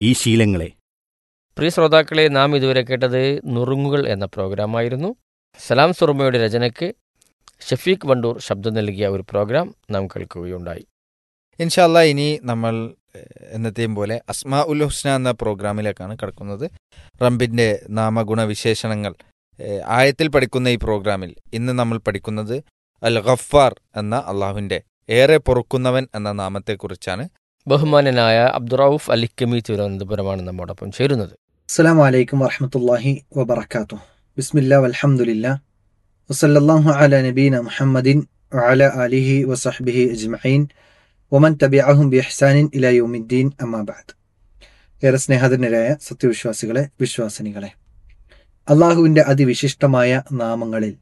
ഈ ശീലങ്ങളെ. പ്രിയ ശ്രോതാക്കളെ, നാം ഇതുവരെ കേട്ടത് നുറുങ്ങുകൾ എന്ന പ്രോഗ്രാമായിരുന്നു. സലാം സുറുമയുടെ രചനയ്ക്ക് ഷഫീഖ് വണ്ടൂർ ശബ്ദം നൽകിയ ഒരു പ്രോഗ്രാം നാം കേൾക്കുകയുണ്ടായി. ഇൻഷാ അല്ലാ, ഇനി നമ്മൾ എന്നത്തെയും പോലെ അസ്മാ ഉൽ ഹുസ്ന എന്ന പ്രോഗ്രാമിലേക്കാണ് കടക്കുന്നത്. റബ്ബിൻ്റെ നാമഗുണവിശേഷണങ്ങൾ ആയത്തിൽ പഠിക്കുന്ന ഈ പ്രോഗ്രാമിൽ ഇന്ന് നമ്മൾ പഠിക്കുന്നത് അൽ ഗഫാർ എന്ന അള്ളാഹുവിൻ്റെ ഏറെ പൊറുക്കുന്നവൻ എന്ന നാമത്തെക്കുറിച്ചാണ്. ബഹുമാനനായ അബ്ദുറൌഫ് അലിക്കമി തിരുവനന്തപുരമാണ് നമ്മോടൊപ്പം ചേരുന്നത്. അസ്സലാമു അലൈക്കും വറഹ്മത്തുള്ളാഹി വബറകാതുഹു. ബിസ്മില്ലാഹി വൽഹംദുലില്ലാഹ് വസല്ലല്ലാഹു അലാ നബീന മുഹമ്മദിൻ വഅലാ ആലിഹി വസഹ്ബിഹി അജ്മഈൻ വമൻ തബിഅഹും ബിഇഹ്സാനിൻ ഇലാ യൗമിദ്ദീൻ അമ്മാ ബഅദ്. ഏറെ സ്നേഹധന്യരായ സത്യവിശ്വാസികളെ, വിശ്വാസിനികളെ, അള്ളാഹുവിൻ്റെ അതിവിശിഷ്ടമായ നാമങ്ങളിൽ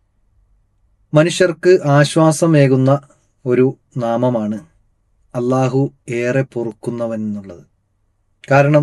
മനുഷ്യർക്ക് ആശ്വാസമേകുന്ന ഒരു നാമമാണ് അള്ളാഹു ഏറെ പൊറുക്കുന്നവൻ എന്നുള്ളത്. കാരണം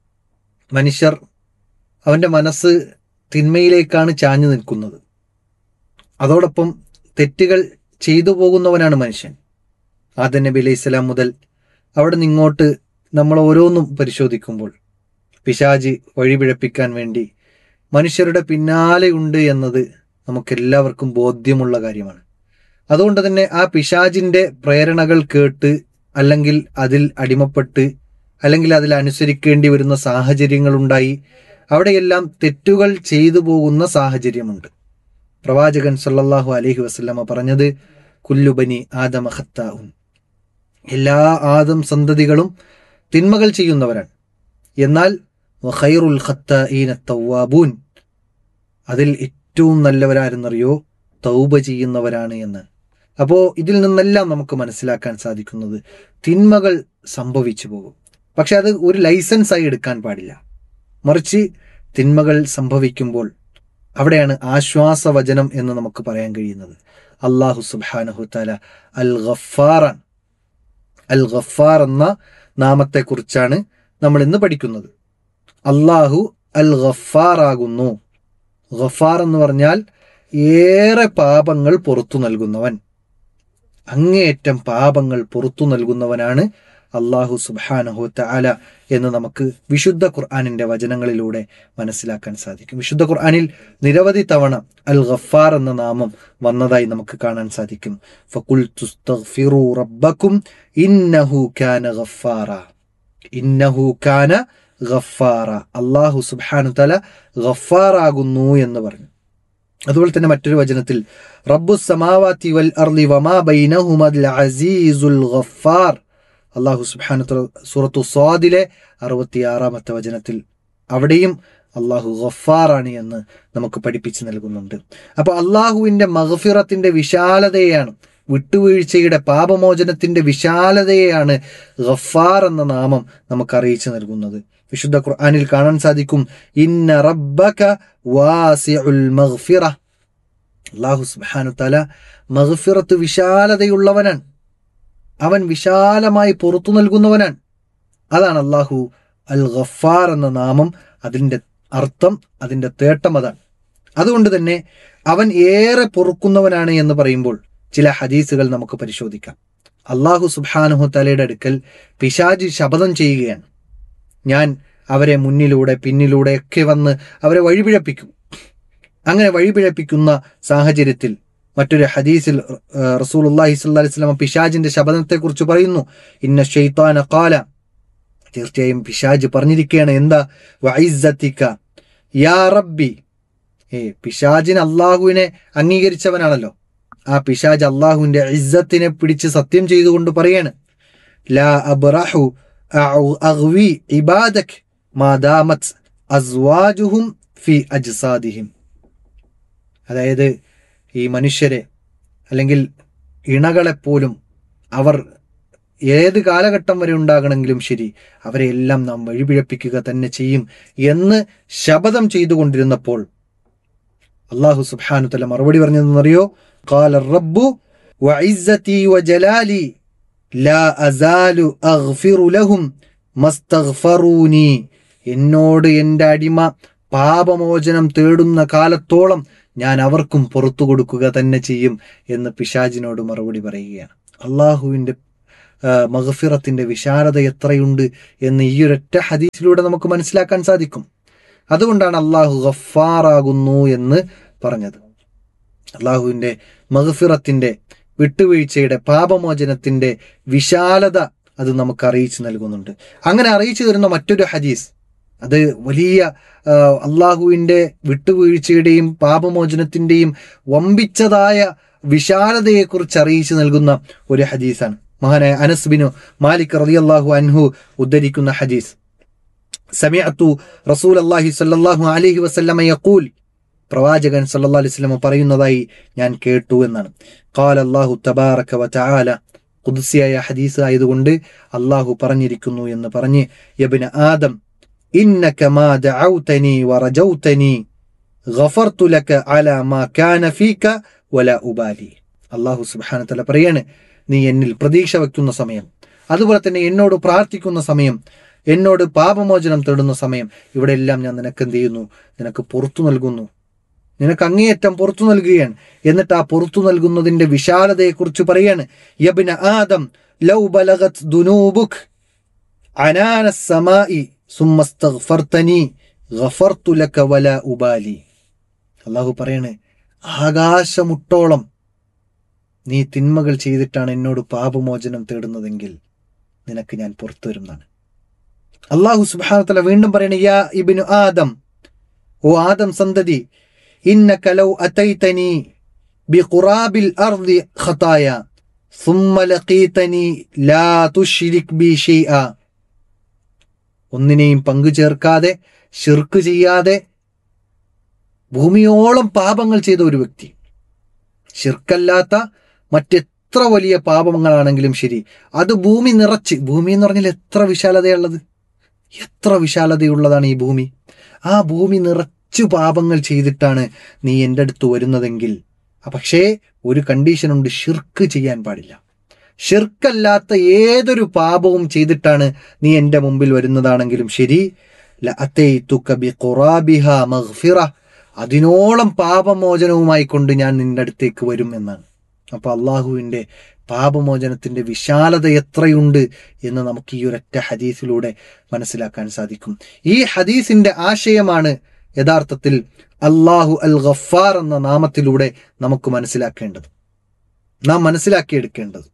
മനുഷ്യർ അവൻ്റെ മനസ്സ് തിന്മയിലേക്കാണ് ചാഞ്ഞു നിൽക്കുന്നത്. അതോടൊപ്പം തെറ്റുകൾ ചെയ്തു പോകുന്നവനാണ് മനുഷ്യൻ. ആദം നബി അലൈഹി സ്വലാം മുതൽ അവിടെ നിന്നിങ്ങോട്ട് നമ്മൾ ഓരോന്നും പരിശോധിക്കുമ്പോൾ പിശാച് വഴിപിഴപ്പിക്കാൻ വേണ്ടി മനുഷ്യരുടെ പിന്നാലെയുണ്ട് എന്നത് നമുക്കെല്ലാവർക്കും ബോധ്യമുള്ള കാര്യമാണ്. അതുകൊണ്ട് തന്നെ ആ പിശാചിൻ്റെ പ്രേരണകൾ കേട്ട് അല്ലെങ്കിൽ അതിൽ അടിമപ്പെട്ട് അല്ലെങ്കിൽ അതിൽ അനുസരിക്കേണ്ടി വരുന്ന സാഹചര്യങ്ങളുണ്ടായി അവിടെയെല്ലാം തെറ്റുകൾ ചെയ്തു പോകുന്ന സാഹചര്യമുണ്ട്. പ്രവാചകൻ സല്ലല്ലാഹു അലൈഹി വസല്ലമ പറഞ്ഞത് കുല്ലു ബനി ആദമ ഖത്താഉൻ, എല്ലാ ആദം സന്തതികളും തിന്മകൾ ചെയ്യുന്നവരാണ്. എന്നാൽ വഖൈറുൽ ഖത്താഈന തവ്വാബൂൻ, അതിൽ ഏറ്റവും നല്ലവരാരെന്നറിയോ, തൗബ ചെയ്യുന്നവരാണ് എന്ന്. അപ്പോൾ ഇതിൽ നിന്നെല്ലാം നമുക്ക് മനസ്സിലാക്കാൻ സാധിക്കുന്നത് തിന്മകൾ സംഭവിച്ചു പോകും, പക്ഷെ അത് ഒരു ലൈസൻസായി എടുക്കാൻ പാടില്ല. മറിച്ച് തിന്മകൾ സംഭവിക്കുമ്പോൾ അവിടെയാണ് ആശ്വാസവചനം എന്ന് നമുക്ക് പറയാൻ കഴിയുന്നത്. അള്ളാഹു സുബ്ഹാനഹു തആല അൽ ഗഫാറാൻ. അൽ ഗഫാർ എന്ന നാമത്തെക്കുറിച്ചാണ് നമ്മൾ ഇന്ന് പഠിക്കുന്നത്. അള്ളാഹു അൽ ഗഫാറാകുന്നു. ഗഫാർ എന്ന് പറഞ്ഞാൽ ഏറെ പാപങ്ങൾ പുറത്തു നൽകുന്നവൻ, അങ്ങേയറ്റം പാപങ്ങൾ പുറത്തു നൽകുന്നവനാണ് അള്ളാഹു സുബ്ഹാനഹു തആല എന്ന് നമുക്ക് വിശുദ്ധ ഖുർആനിൻ്റെ വചനങ്ങളിലൂടെ മനസ്സിലാക്കാൻ സാധിക്കും. വിശുദ്ധ ഖുർആനിൽ നിരവധി തവണ അൽ ഗഫാർ എന്ന നാമം വന്നതായി നമുക്ക് കാണാൻ സാധിക്കും. ഫഖുൽതു സ്തഗ്ഫിറൂ റബ്ബക്കും ഇന്നഹു കാന ഗഫാറ. ഇന്നഹു കാന ഗഫാറ. അള്ളാഹു സുബ്ഹാനഹു തആല ഗഫാറാകുന്നു എന്ന് പറഞ്ഞു. അതുപോലെ തന്നെ മറ്റൊരു വചനത്തിൽ റബ്ബുസ് സമാവാതി വൽ അർളി വമാ ബൈനഹുമൽ അസീസുൽ ഗഫാർ. അള്ളാഹു സുബ്ഹാനഹു തആല സൂറത്തു സ്വാദിലെ 66-ാമത്തെ വചനത്തിൽ അവിടെയും അള്ളാഹു ഗഫാറാണ് എന്ന് നമുക്ക് പഠിപ്പിച്ചു നൽകുന്നുണ്ട്. അപ്പോൾ അള്ളാഹുവിൻ്റെ മഗ്ഫിറത്തിൻ്റെ വിശാലതയെയാണ്, വിട്ടുവീഴ്ചയുടെ പാപമോചനത്തിൻ്റെ വിശാലതയെയാണ് ഗഫാർ എന്ന നാമം നമുക്ക് അറിയിച്ചു നൽകുന്നത്. വിശുദ്ധ ഖുർആനിൽ കാണാൻ സാധിക്കും ഇന്ന റബ്ബക വാസിഉൽ മഗ്ഫിറ. അള്ളാഹു സുബ്ഹാനഹു തആല മഗ്ഫിറത്ത് വിശാലതയുള്ളവനാണ്. അവൻ വിശാലമായി പുറത്തു നൽകുന്നവനാണ്. അതാണ് അള്ളാഹു അൽ ഗഫാർ എന്ന നാമം. അതിൻ്റെ അർത്ഥം, അതിൻ്റെ തേട്ടം അതാണ്. അതുകൊണ്ട് തന്നെ അവൻ ഏറെ പൊറുക്കുന്നവനാണ് എന്ന് പറയുമ്പോൾ ചില ഹദീസുകൾ നമുക്ക് പരിശോധിക്കാം. അള്ളാഹു സുബ്ഹാനഹു തആലയുടെ അടുക്കൽ പിശാച് ശപഥം ചെയ്യുകയാണ്, ഞാൻ അവരെ മുന്നിലൂടെ പിന്നിലൂടെ ഒക്കെ വന്ന് അവരെ വഴിപിഴപ്പിക്കും. അങ്ങനെ വഴിപിഴപ്പിക്കുന്ന സാഹചര്യത്തിൽ മറ്റൊരു ഹദീസിൽ റസൂലുള്ളാഹി സ്വല്ലല്ലാഹി അലൈഹി വസല്ലം പിശാചിന്റെ ശപഥത്തെക്കുറിച്ച് പറയുന്നു, ഇന്ന ശൈത്താന ഖാല, തീർച്ചയായും പിശാച് പറഞ്ഞിരിക്കുകയാണ്, എന്താ, വഇസ്സതിക യാ റബ്ബി. പിശാചിന് അള്ളാഹുവിനെ അംഗീകരിച്ചവനാണല്ലോ. ആ പിശാച് അള്ളാഹുവിന്റെ ഇസ്സത്തിനെ പിടിച്ച് സത്യം ചെയ്തുകൊണ്ട് പറയാണ്, ലാ അബ്റഹു അഗ്വി ഇബാദക് മാദാമത് അസ്വാജുഹും ഫി അജ്സാദിഹിം. അതായത് ഈ മനുഷ്യരെ അല്ലെങ്കിൽ ഇണകളെപ്പോലും അവർ ഏത് കാലഘട്ടം വരെ ഉണ്ടാകണമെങ്കിലും ശരി അവരെ എല്ലാം നാം വഴിപിഴപ്പിക്കുക തന്നെ ചെയ്യും എന്ന് ശപഥം ചെയ്തുകൊണ്ടിരുന്നപ്പോൾ അള്ളാഹു സുബ്ഹാനഹു തആല മറുപടി പറഞ്ഞതെന്നറിയോ, ഖാല റബ്ബു വഇസ്സതി വജലാലി ലാ അസാലു അഗ്ഫിറു ലഹും മസ്തഗ്ഫറൂനി. എന്നോട് എൻ്റെ അടിമ പാപമോചനം തേടുന്ന കാലത്തോളം ഞാൻ അവർക്കും പുറത്തു കൊടുക്കുക തന്നെ ചെയ്യും എന്ന് പിശാചിനോട് മറുപടി പറയുകയാണ്. അള്ളാഹുവിൻ്റെ മഗ്ഫിറത്തിന്റെ വിശാലത എത്രയുണ്ട് എന്ന് ഈ ഒരൊറ്റ ഹദീസിലൂടെ നമുക്ക് മനസ്സിലാക്കാൻ സാധിക്കും. അതുകൊണ്ടാണ് അള്ളാഹു ഗഫാറാകുന്നു എന്ന് പറഞ്ഞത്. അള്ളാഹുവിൻ്റെ മഗ്ഫിറത്തിന്റെ, വിട്ടുവീഴ്ചയുടെ, പാപമോചനത്തിന്റെ വിശാലത അത് നമുക്ക് അറിയിച്ചു നൽകുന്നുണ്ട്. അങ്ങനെ അറിയിച്ചു തരുന്ന മറ്റൊരു ഹദീസ്, അത് വലിയ അള്ളാഹുവിൻ്റെ വിട്ടുവീഴ്ചയുടെയും പാപമോചനത്തിൻ്റെയും വമ്പിച്ചതായ വിശാലതയെക്കുറിച്ച് അറിയിച്ചു നൽകുന്ന ഒരു ഹദീസാണ്. മഹാനായ അനസ് ബിൻ മാലിക് റളിയല്ലാഹു അൻഹു ഉദ്ധരിക്കുന്ന ഹദീസ്, സമിഅതു റസൂലല്ലാഹി സ്വല്ലല്ലാഹു അലൈഹി വസല്ലമ യഖൂൽ, പ്രവാചകൻ സല്ലല്ലാഹു അലൈഹി വസല്ലം പറയുന്നതായി ഞാൻ കേട്ടു എന്നാണ്. ഖാല അല്ലാഹു തബാറക വതആല, ഖുദ്സിയായ ഹദീസ് ആയതുകൊണ്ട് അള്ളാഹു പറഞ്ഞിരിക്കുന്നു എന്ന് പറഞ്ഞ്, യബ്ന ആദം ഇന്നക മാ ദഅൗതനി വറജൗതനി ഗഫർതു ലക അലാ മാ കാന ഫീക വലാ ഉബാലി. അള്ളാഹു സുബ്ഹാനഹു വതആല പറയാണ്, നീ എന്നിൽ പ്രതീക്ഷ വെക്കുന്ന സമയം, അതുപോലെ തന്നെ എന്നോട് പ്രാർത്ഥിക്കുന്ന സമയം, എന്നോട് പാപമോചനം തേടുന്ന സമയം, ഇവിടെ എല്ലാം ഞാൻ നിനക്ക് എന്ത് ചെയ്യുന്നു? നിനക്ക് പുറത്തു നൽകുന്നു, നിനക്ക് അങ്ങേയറ്റം പുറത്തു നൽകുകയാണ്. എന്നിട്ട് ആ പുറത്തു നൽകുന്നതിന്റെ വിശാലതയെക്കുറിച്ച് പറയാണ്, യബ്ന ആദം ലൗ ബലഗത് ദുനൂബുക് അനാന സമാഇ സുമ്മസ്തഗ്ഫർതനി ഗഫർതു ലക വലാ ഉബാലി. അള്ളാഹു പറയാണ്, ആകാശമുട്ടോളം നീ തിന്മകൾ ചെയ്തിട്ടാണ് എന്നോട് പാപമോചനം തേടുന്നതെങ്കിൽ നിനക്ക് ഞാൻ പുറത്തു വരുന്നതാണ്. അള്ളാഹു സുബ്ഹാനഹു വതആല വീണ്ടും പറയണ, യാ ഇബ്നു ആദം, ഓ ആദം സന്തതി, ഇന്നക ലൗ അതൈതനി ബിഖുറാബിൽ അർദി ഖതായ സുമ്മ ലഖീതനി ലാ തുശ്രിക് ബി ഷൈഅ. ഒന്നിനെയും പങ്കു ചേർക്കാതെ, ശിർക്ക് ചെയ്യാതെ ഭൂമിയോളം പാപങ്ങൾ ചെയ്ത ഒരു വ്യക്തി, ശിർക്കല്ലാത്ത മറ്റെത്ര വലിയ പാപങ്ങളാണെങ്കിലും ശരി, അത് ഭൂമി നിറച്ച്, ഭൂമി എന്ന് പറഞ്ഞാൽ എത്ര വിശാലതയുള്ളത്, എത്ര വിശാലതയുള്ളതാണ് ഈ ഭൂമി. ആ ഭൂമി നിറച്ചു പാപങ്ങൾ ചെയ്തിട്ടാണ് നീ എൻ്റെ അടുത്ത് വരുന്നതെങ്കിൽ, പക്ഷേ ഒരു കണ്ടീഷനുണ്ട്, ഷിർക്ക് ചെയ്യാൻ പാടില്ല. ഷിർക്കല്ലാത്ത ഏതൊരു പാപവും ചെയ്തിട്ടാണ് നീ എൻ്റെ മുമ്പിൽ വരുന്നതാണെങ്കിലും ശരി, ലഅതൈതുക ബിഖുറാബിഹാ മഗ്ഫിറ, അതിനോളം പാപമോചനവുമായി കൊണ്ട് ഞാൻ നിന്റെ അടുത്തേക്ക് വരും എന്നാണ്. അപ്പൊ അള്ളാഹുവിൻ്റെ പാപമോചനത്തിന്റെ വിശാലത എത്രയുണ്ട് എന്ന് നമുക്ക് ഈ ഒരൊറ്റ ഹദീസിലൂടെ മനസ്സിലാക്കാൻ സാധിക്കും. ഈ ഹദീസിന്റെ ആശയമാണ് യഥാർത്ഥത്തിൽ അല്ലാഹു അൽ ഗഫാർ എന്ന നാമത്തിലൂടെ നമുക്ക് മനസ്സിലാക്കേണ്ടത്, നാം മനസ്സിലാക്കിയെടുക്കേണ്ടത്.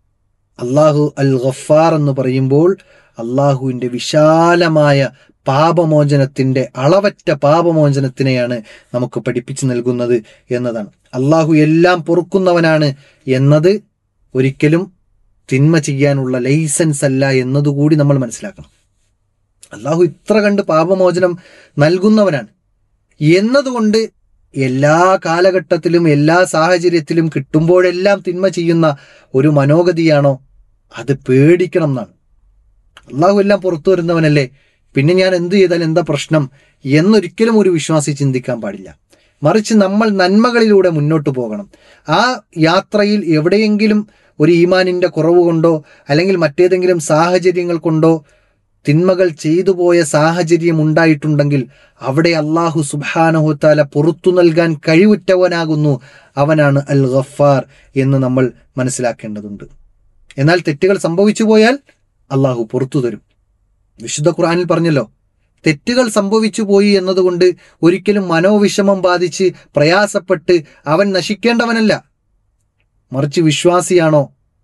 അല്ലാഹു അൽ ഗഫാർ എന്ന് പറയുമ്പോൾ അള്ളാഹുവിൻ്റെ വിശാലമായ പാപമോചനത്തിന്റെ, അളവറ്റ പാപമോചനത്തിനെയാണ് നമുക്ക് പഠിപ്പിച്ചു നൽകുന്നത് എന്നതാണ്. അള്ളാഹു എല്ലാം പൊറുക്കുന്നവനാണ് എന്നത് ഒരിക്കലും തിന്മ ചെയ്യാനുള്ള ലൈസൻസ് അല്ല എന്നതുകൂടി നമ്മൾ മനസ്സിലാക്കണം. അള്ളാഹു ഇത്ര കണ്ട് പാപമോചനം നൽകുന്നവനാണ് എന്നതുകൊണ്ട് എല്ലാ കാലഘട്ടത്തിലും എല്ലാ സാഹചര്യത്തിലും കിട്ടുമ്പോഴെല്ലാം തിന്മ ചെയ്യുന്ന ഒരു മനോഗതിയാണോ? അത് പേടിക്കണം എന്നാണ്. അള്ളാഹു എല്ലാം പുറത്തു വരുന്നവനല്ലേ, പിന്നെ ഞാൻ എന്ത് ചെയ്താൽ എന്താ പ്രശ്നം എന്നൊരിക്കലും ഒരു വിശ്വാസി ചിന്തിക്കാൻ പാടില്ല. മറിച്ച് നമ്മൾ നന്മകളിലൂടെ മുന്നോട്ട് പോകണം. ആ യാത്രയിൽ എവിടെയെങ്കിലും ഒരു ഈമാനിന്റെ കുറവ് കൊണ്ടോ അല്ലെങ്കിൽ മറ്റേതെങ്കിലും സാഹചര്യങ്ങൾ കൊണ്ടോ തിന്മകൾ ചെയ്തു പോയ സാഹചര്യം ഉണ്ടായിട്ടുണ്ടെങ്കിൽ അവിടെ അല്ലാഹു സുബ്ഹാനഹു വതആല പുറത്തു നൽകാൻ കഴിവുറ്റവനാകുന്നു, അവനാണ് അൽ ഗഫാർ എന്ന് നമ്മൾ മനസ്സിലാക്കേണ്ടതുണ്ട്. എന്നാൽ തെറ്റുകൾ സംഭവിച്ചു പോയാൽ അല്ലാഹു പുറത്തു തരും. വിശുദ്ധ ഖുർആനിൽ പറഞ്ഞല്ലോ, തെറ്റുകൾ സംഭവിച്ചു പോയി എന്നതുകൊണ്ട് ഒരിക്കലും മനോവിഷമം ബാധിച്ച് പ്രയാസപ്പെട്ട് അവൻ നശിക്കേണ്ടവനല്ല. മറിച്ച് വിശ്വാസിയാണോ,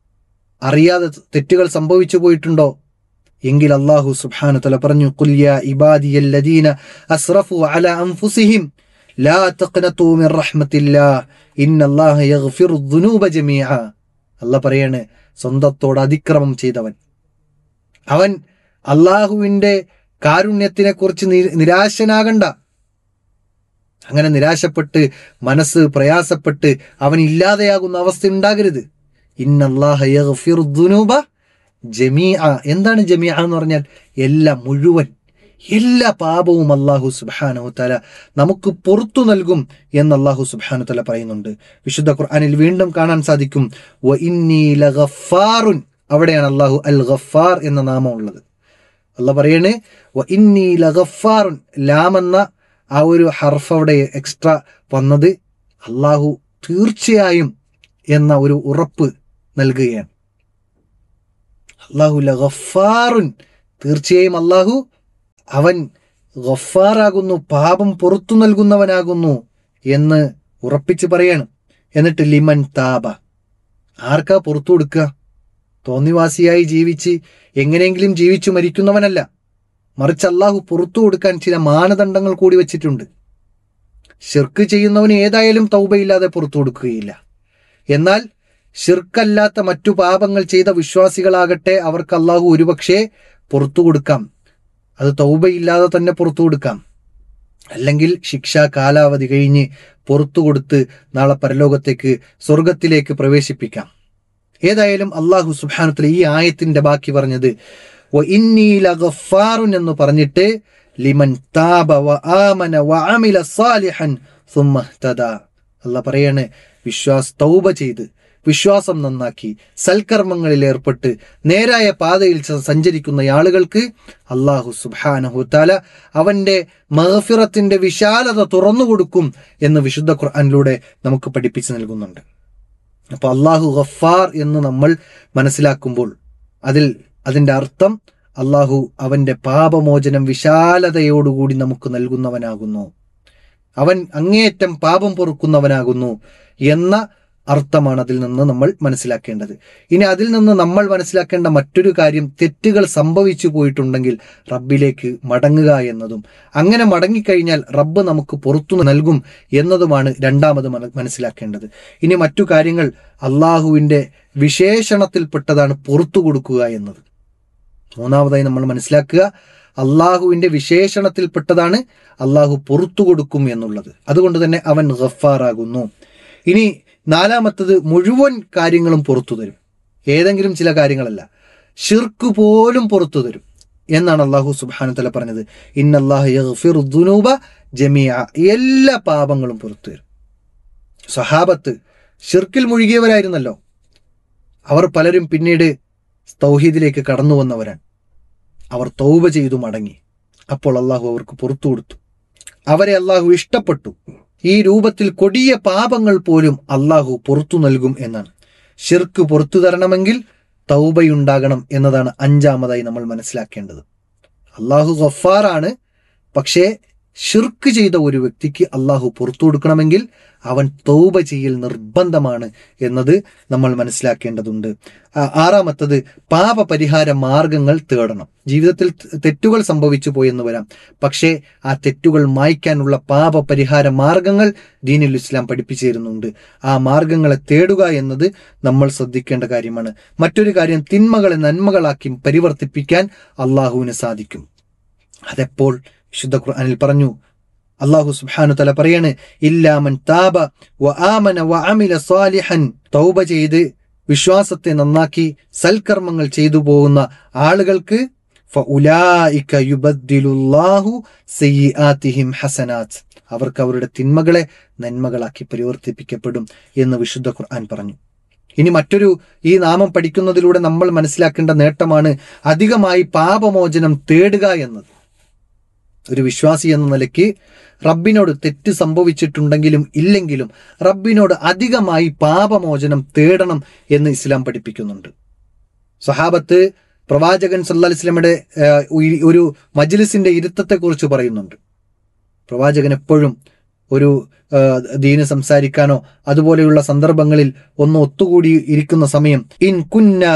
അറിയാതെ തെറ്റുകൾ സംഭവിച്ചു പോയിട്ടുണ്ടോ എങ്കിൽ അല്ലാഹു സുബ്ഹാനഹു വതആല പറഞ്ഞു, ഖുൽ യാ ഇബാദിയല്ലദീന അസ്റഫു അലാ അൻഫുസിഹിം ലാ തഖ്നതു മിർ റഹ്മത്തില്ലാഹ് ഇന്നല്ലാഹ യഗ്ഫിറുദ് ദുനൂബ ജമീഅ. അല്ലാഹ് പറയാണ്, സ്വന്തത്തോട് അതിക്രമം ചെയ്തവൻ, അവൻ അള്ളാഹുവിൻ്റെ കാരുണ്യത്തിനെ കുറിച്ച് നിരാശനാകണ്ട. അങ്ങനെ നിരാശപ്പെട്ട് മനസ്സ് പ്രയാസപ്പെട്ട് അവൻ ഇല്ലാതെയാകുന്ന അവസ്ഥ ഉണ്ടാകരുത്. ഇന്നല്ലാഹ യഗ്ഫിറുദ് ദുനൂബ ജമീഅ. എന്താണ് ജമീഅ എന്ന് പറഞ്ഞാൽ? എല്ലാം, മുഴുവൻ, എല്ലാ പാപവും അല്ലാഹു സുബ്ഹാനഹു വതആല നമുക്ക് പുറത്തു നൽകും എന്ന് അല്ലാഹു സുബ്ഹാനഹു വതആല പറയുന്നുണ്ട്. വിശുദ്ധ ഖുർആനിൽ വീണ്ടും കാണാൻ സാധിക്കും, വ ഇന്നി ലഗഫാറുൻ. അവിടെയാണ് അല്ലാഹു അൽ ഗഫാർ എന്ന നാമം ഉള്ളത്. അല്ലാഹ് പറയണേ, വ ഇന്നി ലഗഫാറുൻ. ലാം എന്ന ആ ഒരു ഹർഫ് അവിടെ എക്സ്ട്രാ വന്നത് അല്ലാഹു തീർച്ചയായും എന്ന ഒരു ഉറപ്പ് നൽകുകയാണ്. അല്ലാഹു ലഗഫാറുൻ, തീർച്ചയായും അല്ലാഹു അവൻ ഗഫാറാകുന്നു, പാപം പുറത്തു നൽകുന്നവനാകുന്നു എന്ന് ഉറപ്പിച്ച് പറയാണ്. എന്നിട്ട് ലിമൻ താബ, ആർക്കാ പുറത്തു കൊടുക്കുക? തോന്നിവാസിയായി ജീവിച്ച് എങ്ങനെയെങ്കിലും ജീവിച്ചു മരിക്കുന്നവനല്ല, മറിച്ച് അല്ലാഹു പുറത്തു കൊടുക്കാൻ ചില മാനദണ്ഡങ്ങൾ കൂടി വെച്ചിട്ടുണ്ട്. ശിർക്ക് ചെയ്യുന്നവന് ഏതായാലും തൗബയില്ലാതെ പുറത്തു കൊടുക്കുകയില്ല. എന്നാൽ ശിർക്കല്ലാത്ത മറ്റു പാപങ്ങൾ ചെയ്ത വിശ്വാസികളാകട്ടെ, അവർക്ക് അല്ലാഹു ഒരുപക്ഷെ പുറത്തു കൊടുക്കാം. അത് തൗബയില്ലാതെ തന്നെ പുറത്തു കൊടുക്കാം. അല്ലെങ്കിൽ ശിക്ഷാ കാലാവധി കഴിഞ്ഞ് പുറത്തു കൊടുത്ത് നാളെ പരലോകത്തേക്ക്, സ്വർഗത്തിലേക്ക് പ്രവേശിപ്പിക്കാം. ഏതായാലും അല്ലാഹു സുബ്ഹാനഹു വ തആല ഈ ആയത്തിന്റെ ബാക്കി പറഞ്ഞത് വ ഇന്നി ലഗഫാറുൻ എന്ന് പറഞ്ഞിട്ട് ലിമൻ താബ വ ആമന വ അമില സാലിഹൻ സുമ്മ ഇഹ്തദാ. അല്ലാഹ് പറയാണ്, തൗബ ചെയ്ത് വിശ്വാസം നന്നാക്കി സൽക്കർമ്മങ്ങളിൽ ഏർപ്പെട്ട് നേരായ പാതയിൽ സഞ്ചരിക്കുന്ന ആളുകൾക്ക് അല്ലാഹു സുബ്ഹാനഹു വ തആല അവന്റെ മഗ്ഫിറത്തിന്റെ വിശാലത തുറന്നു കൊടുക്കും എന്ന് വിശുദ്ധ ഖുർആനിലൂടെ നമുക്ക് പഠിപ്പിച്ചു നൽകുന്നുണ്ട്. അപ്പൊ അല്ലാഹു ഗഫാർ എന്ന് നമ്മൾ മനസ്സിലാക്കുമ്പോൾ അതിന്റെ അർത്ഥം അല്ലാഹു അവന്റെ പാപമോചനം വിശാലതയോടുകൂടി നമുക്ക് നൽകുന്നവനാകുന്നു, അവൻ അങ്ങേയറ്റം പാപം പൊറുക്കുന്നവനാകുന്നു എന്ന അർത്ഥമാണ് അതിൽ നിന്ന് നമ്മൾ മനസ്സിലാക്കേണ്ടത്. ഇനി അതിൽ നിന്ന് നമ്മൾ മനസ്സിലാക്കേണ്ട മറ്റൊരു കാര്യം, തെറ്റുകൾ സംഭവിച്ചു പോയിട്ടുണ്ടെങ്കിൽ റബ്ബിലേക്ക് മടങ്ങുക എന്നതും, അങ്ങനെ മടങ്ങിക്കഴിഞ്ഞാൽ റബ്ബ് നമുക്ക് പുറത്തു നൽകും എന്നതുമാണ് രണ്ടാമത് മനസ്സിലാക്കേണ്ടത്. ഇനി മറ്റു കാര്യങ്ങൾ, അള്ളാഹുവിൻ്റെ വിശേഷണത്തിൽപ്പെട്ടതാണ് പുറത്തു കൊടുക്കുക എന്നത്. മൂന്നാമതായി നമ്മൾ മനസ്സിലാക്കുക, അള്ളാഹുവിൻ്റെ വിശേഷണത്തിൽപ്പെട്ടതാണ് അള്ളാഹു പുറത്തു കൊടുക്കും എന്നുള്ളത്. അതുകൊണ്ട് തന്നെ അവൻ ഗഫാറാകുന്നു. ഇനി നാലാമത്തത്, മുഴുവൻ കാര്യങ്ങളും പുറത്തു തരും, ഏതെങ്കിലും ചില കാര്യങ്ങളല്ല, ശിർക്ക് പോലും പുറത്തു തരും എന്നാണ് അല്ലാഹു സുബ്ഹാനഹു വ തആല പറഞ്ഞത്. ഇന്നല്ലാഹ യഗ്ഫിറു ദുനൂബ ജമീഅ, എല്ലാ പാപങ്ങളും പുറത്തു തരും. സഹാബത്ത് ശിർക്കിൽ മുഴുകിയവരായിരുന്നല്ലോ, അവർ പലരും പിന്നീട് തൗഹീദിലേക്ക് കടന്നു വന്നവരാണ്. അവർ തൗബ ചെയ്തു മടങ്ങി. അപ്പോൾ അല്ലാഹു അവർക്ക് പുറത്തു കൊടുത്തു, അവരെ അല്ലാഹു ഇഷ്ടപ്പെട്ടു. ഈ രൂപത്തിൽ കൊടിയ പാപങ്ങൾ പോലും അല്ലാഹു പുറത്തു നൽകും എന്നാണ്. ശിർക്ക് പുറത്തു തരണമെങ്കിൽ തൗബയുണ്ടാകണം എന്നതാണ് അഞ്ചാമതായി നമ്മൾ മനസ്സിലാക്കേണ്ടത്. അല്ലാഹു ഗഫാറാണ്, പക്ഷേ ശിർക്ക് ചെയ്ത ഒരു വ്യക്തിക്ക് അല്ലാഹു പുറത്തു കൊടുക്കണമെങ്കിൽ അവൻ തൗബ ചെയ്യൽ നിർബന്ധമാണ് എന്നത് നമ്മൾ മനസ്സിലാക്കേണ്ടതുണ്ട്. ആറാമത്തത്, പാപപരിഹാര മാർഗങ്ങൾ തേടണം. ജീവിതത്തിൽ തെറ്റുകൾ സംഭവിച്ചു പോയെന്ന് വരാം, പക്ഷേ ആ തെറ്റുകൾ മായ്ക്കാനുള്ള പാപപരിഹാര മാർഗങ്ങൾ ദീനുൽ ഇസ്ലാം പഠിപ്പിച്ചു തരുന്നുണ്ട്. ആ മാർഗങ്ങളെ തേടുക എന്നത് നമ്മൾ ശ്രദ്ധിക്കേണ്ട കാര്യമാണ്. മറ്റൊരു കാര്യം, തിന്മകളെ നന്മകളാക്കി പരിവർത്തിപ്പിക്കാൻ അള്ളാഹുവിന് സാധിക്കും. അതെപ്പോൾ? വിശുദ്ധ ഖുർആനിൽ പറഞ്ഞു, അല്ലാഹു സുബ്ഹാനഹു വ തആല പറയാണ്, ഇല്ലാ മൻ താബ വ ആമന വ അമില സാലിഹൻ, തൗബ ചെയ്ത് വിശ്വാസത്തെ നന്നാക്കി സൽക്കർമ്മങ്ങൾ ചെയ്തു പോകുന്ന ആളുകൾക്ക് ഫഉലൈക യുബദ്ദിലുല്ലാഹു സയ്യിആതിഹിം ഹസനാത്ത്, അവർക്ക് അവരുടെ തിന്മകളെ നന്മകളാക്കി പരിവർത്തിപ്പിക്കപ്പെടും എന്ന് വിശുദ്ധ ഖുർആൻ പറഞ്ഞു. ഇനി മറ്റൊരു, ഈ നാമം പഠിക്കുന്നതിലൂടെ നമ്മൾ മനസ്സിലാക്കേണ്ട നേട്ടമാണ് അധികമായി പാപമോചനം തേടുക എന്നത്. ഒരു വിശ്വാസി എന്ന നിലയ്ക്ക് റബ്ബിനോട് തെറ്റ് സംഭവിച്ചിട്ടുണ്ടെങ്കിലും ഇല്ലെങ്കിലും റബ്ബിനോട് അധികമായി പാപമോചനം തേടണം എന്ന് ഇസ്ലാം പഠിപ്പിക്കുന്നുണ്ട്. സ്വഹാബത്ത് പ്രവാചകൻ സല്ലല്ലാഹു അലൈഹി വസല്ലമയുടെ ഒരു മജ്ലിസിന്റെ ഇരുത്തത്തെക്കുറിച്ച് പറയുന്നുണ്ട്. പ്രവാചകൻ എപ്പോഴും ഒരു ദീന് സംസാരിക്കാനോ അതുപോലെയുള്ള സന്ദർഭങ്ങളിൽ ഒന്ന് ഒത്തുകൂടി ഇരിക്കുന്ന സമയം, ഇൻ കുന്ന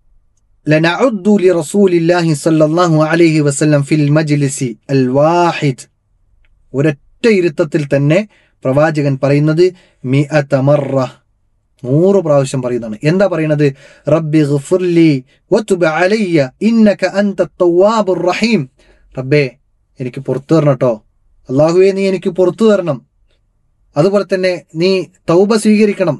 ലനഉദ്ദു ലിറസൂലില്ലാഹി സ്വല്ലല്ലാഹു അലൈഹി വസല്ലം ഫിൽ മജ്ലിസി അൽ വാഹിദ്, ഒരൊറ്റ ഇരുത്തത്തിൽ തന്നെ പ്രവാചകൻ പറയുന്നത് 100 മർറ, 100 പ്രാവശ്യം പറയുന്നതാണ്. എന്താ പറയുന്നത്? റബ്ബി ഗ്ഫിർലി വതുബ് അലയ്യ ഇന്നക അൻതത് തവ്വാബുർ റഹീം, റബ്ബേ എനിക്ക് പുറത്തു തരണം കേട്ടോ, അല്ലാഹുവേ നീ എനിക്ക് പുറത്തു തരണം, അതുപോലെ തന്നെ നീ തൗബ സ്വീകരിക്കണം,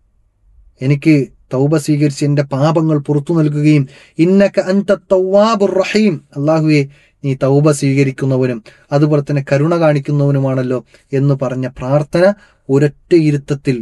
എനിക്ക് തൗബ സ്വീകരിച്ച് എൻ്റെ പാപങ്ങൾ പുറത്തു നൽകുകയും ഇന്നക അൻതത് തവ്വാബുർ റഹീം, അല്ലാഹുവേ നീ തൗബ സ്വീകരിക്കുന്നവനും അതുപോലെ തന്നെ കരുണ കാണിക്കുന്നവനുമാണല്ലോ എന്ന് പറഞ്ഞ പ്രാർത്ഥന ഒരൊറ്റ ഇരുത്തത്തിൽ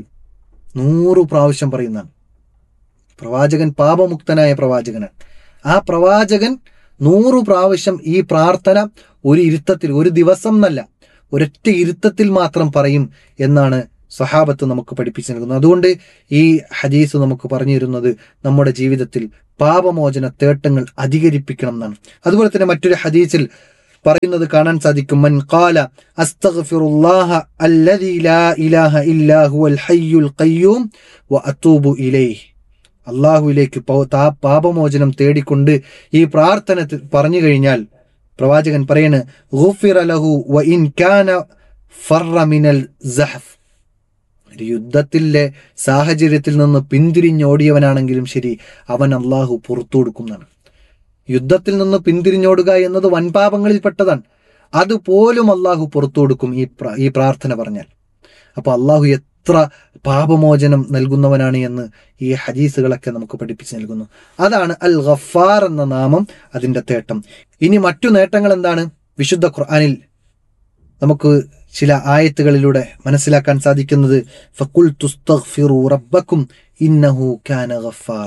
100 പ്രാവശ്യം പറയുന്നതാണ്. പ്രവാചകൻ പാപമുക്തനായ പ്രവാചകനാണ്. ആ പ്രവാചകൻ 100 പ്രാവശ്യം ഈ പ്രാർത്ഥന ഒരു ഇരുത്തത്തിൽ, ഒരു ദിവസം എന്നല്ല, ഒരൊറ്റ ഇരുത്തത്തിൽ മാത്രം പറയും എന്നാണ് സഹാബത്ത് നമുക്ക് പഠിപ്പിച്ചു നൽകുന്നു. അതുകൊണ്ട് ഈ ഹദീസ് നമുക്ക് പറഞ്ഞു തരുന്നത് നമ്മുടെ ജീവിതത്തിൽ പാപമോചന തേട്ടങ്ങൾ അധികരിപ്പിക്കണം എന്നാണ്. അതുപോലെ തന്നെ മറ്റൊരു ഹദീസിൽ പറയുന്നത് കാണാൻ സാധിക്കും, മൻ ഖാല അസ്തഗ്ഫിറുല്ലാഹ അല്ലദീ ലാ ഇലാഹ ഇല്ലാ ഹുവൽ ഹയ്യുൽ ഖയ്യൂം വ അതൂബു ഇലൈഹി. അള്ളാഹുവിലേക്ക് പാപമോചനം തേടിക്കൊണ്ട് ഈ പ്രാർത്ഥന പറഞ്ഞു കഴിഞ്ഞാൽ പ്രവാചകൻ പറയാണ്, ഗുഫിറ ലഹു വ ഇൻ കാന ഫറ മിനൽ സഹഫ്. ഒരു യുദ്ധത്തിലെ സാഹചര്യത്തിൽ നിന്ന് പിന്തിരിഞ്ഞോടിയവനാണെങ്കിലും ശരി, അവൻ അള്ളാഹു പുറത്തു കൊടുക്കുന്നതാണ്. യുദ്ധത്തിൽ നിന്ന് പിന്തിരിഞ്ഞോടുക എന്നത് വൻപാപങ്ങളിൽ പെട്ടതാണ്. അതുപോലും അള്ളാഹു പുറത്തു കൊടുക്കും ഈ പ്രാർത്ഥന പറഞ്ഞാൽ. അപ്പൊ അള്ളാഹു എത്ര പാപമോചനം നൽകുന്നവനാണ് എന്ന് ഈ ഹദീസുകളൊക്കെ നമുക്ക് പഠിപ്പിച്ചു നൽകുന്നു. അതാണ് അൽ ഗഫാർ എന്ന നാമം, അതിന്റെ തേട്ടം. ഇനി മറ്റു നേട്ടങ്ങൾ എന്താണ്? വിശുദ്ധ ഖുർആനിൽ നമുക്ക് ചില ആയത്തുകളിലൂടെ മനസ്സിലാക്കാൻ സാധിക്കുന്നത്, ഫഖുൽ തുസ്തഗ്ഫിറു റബ്ബക്കും ഇന്നഹു കാന ഗഫാറ.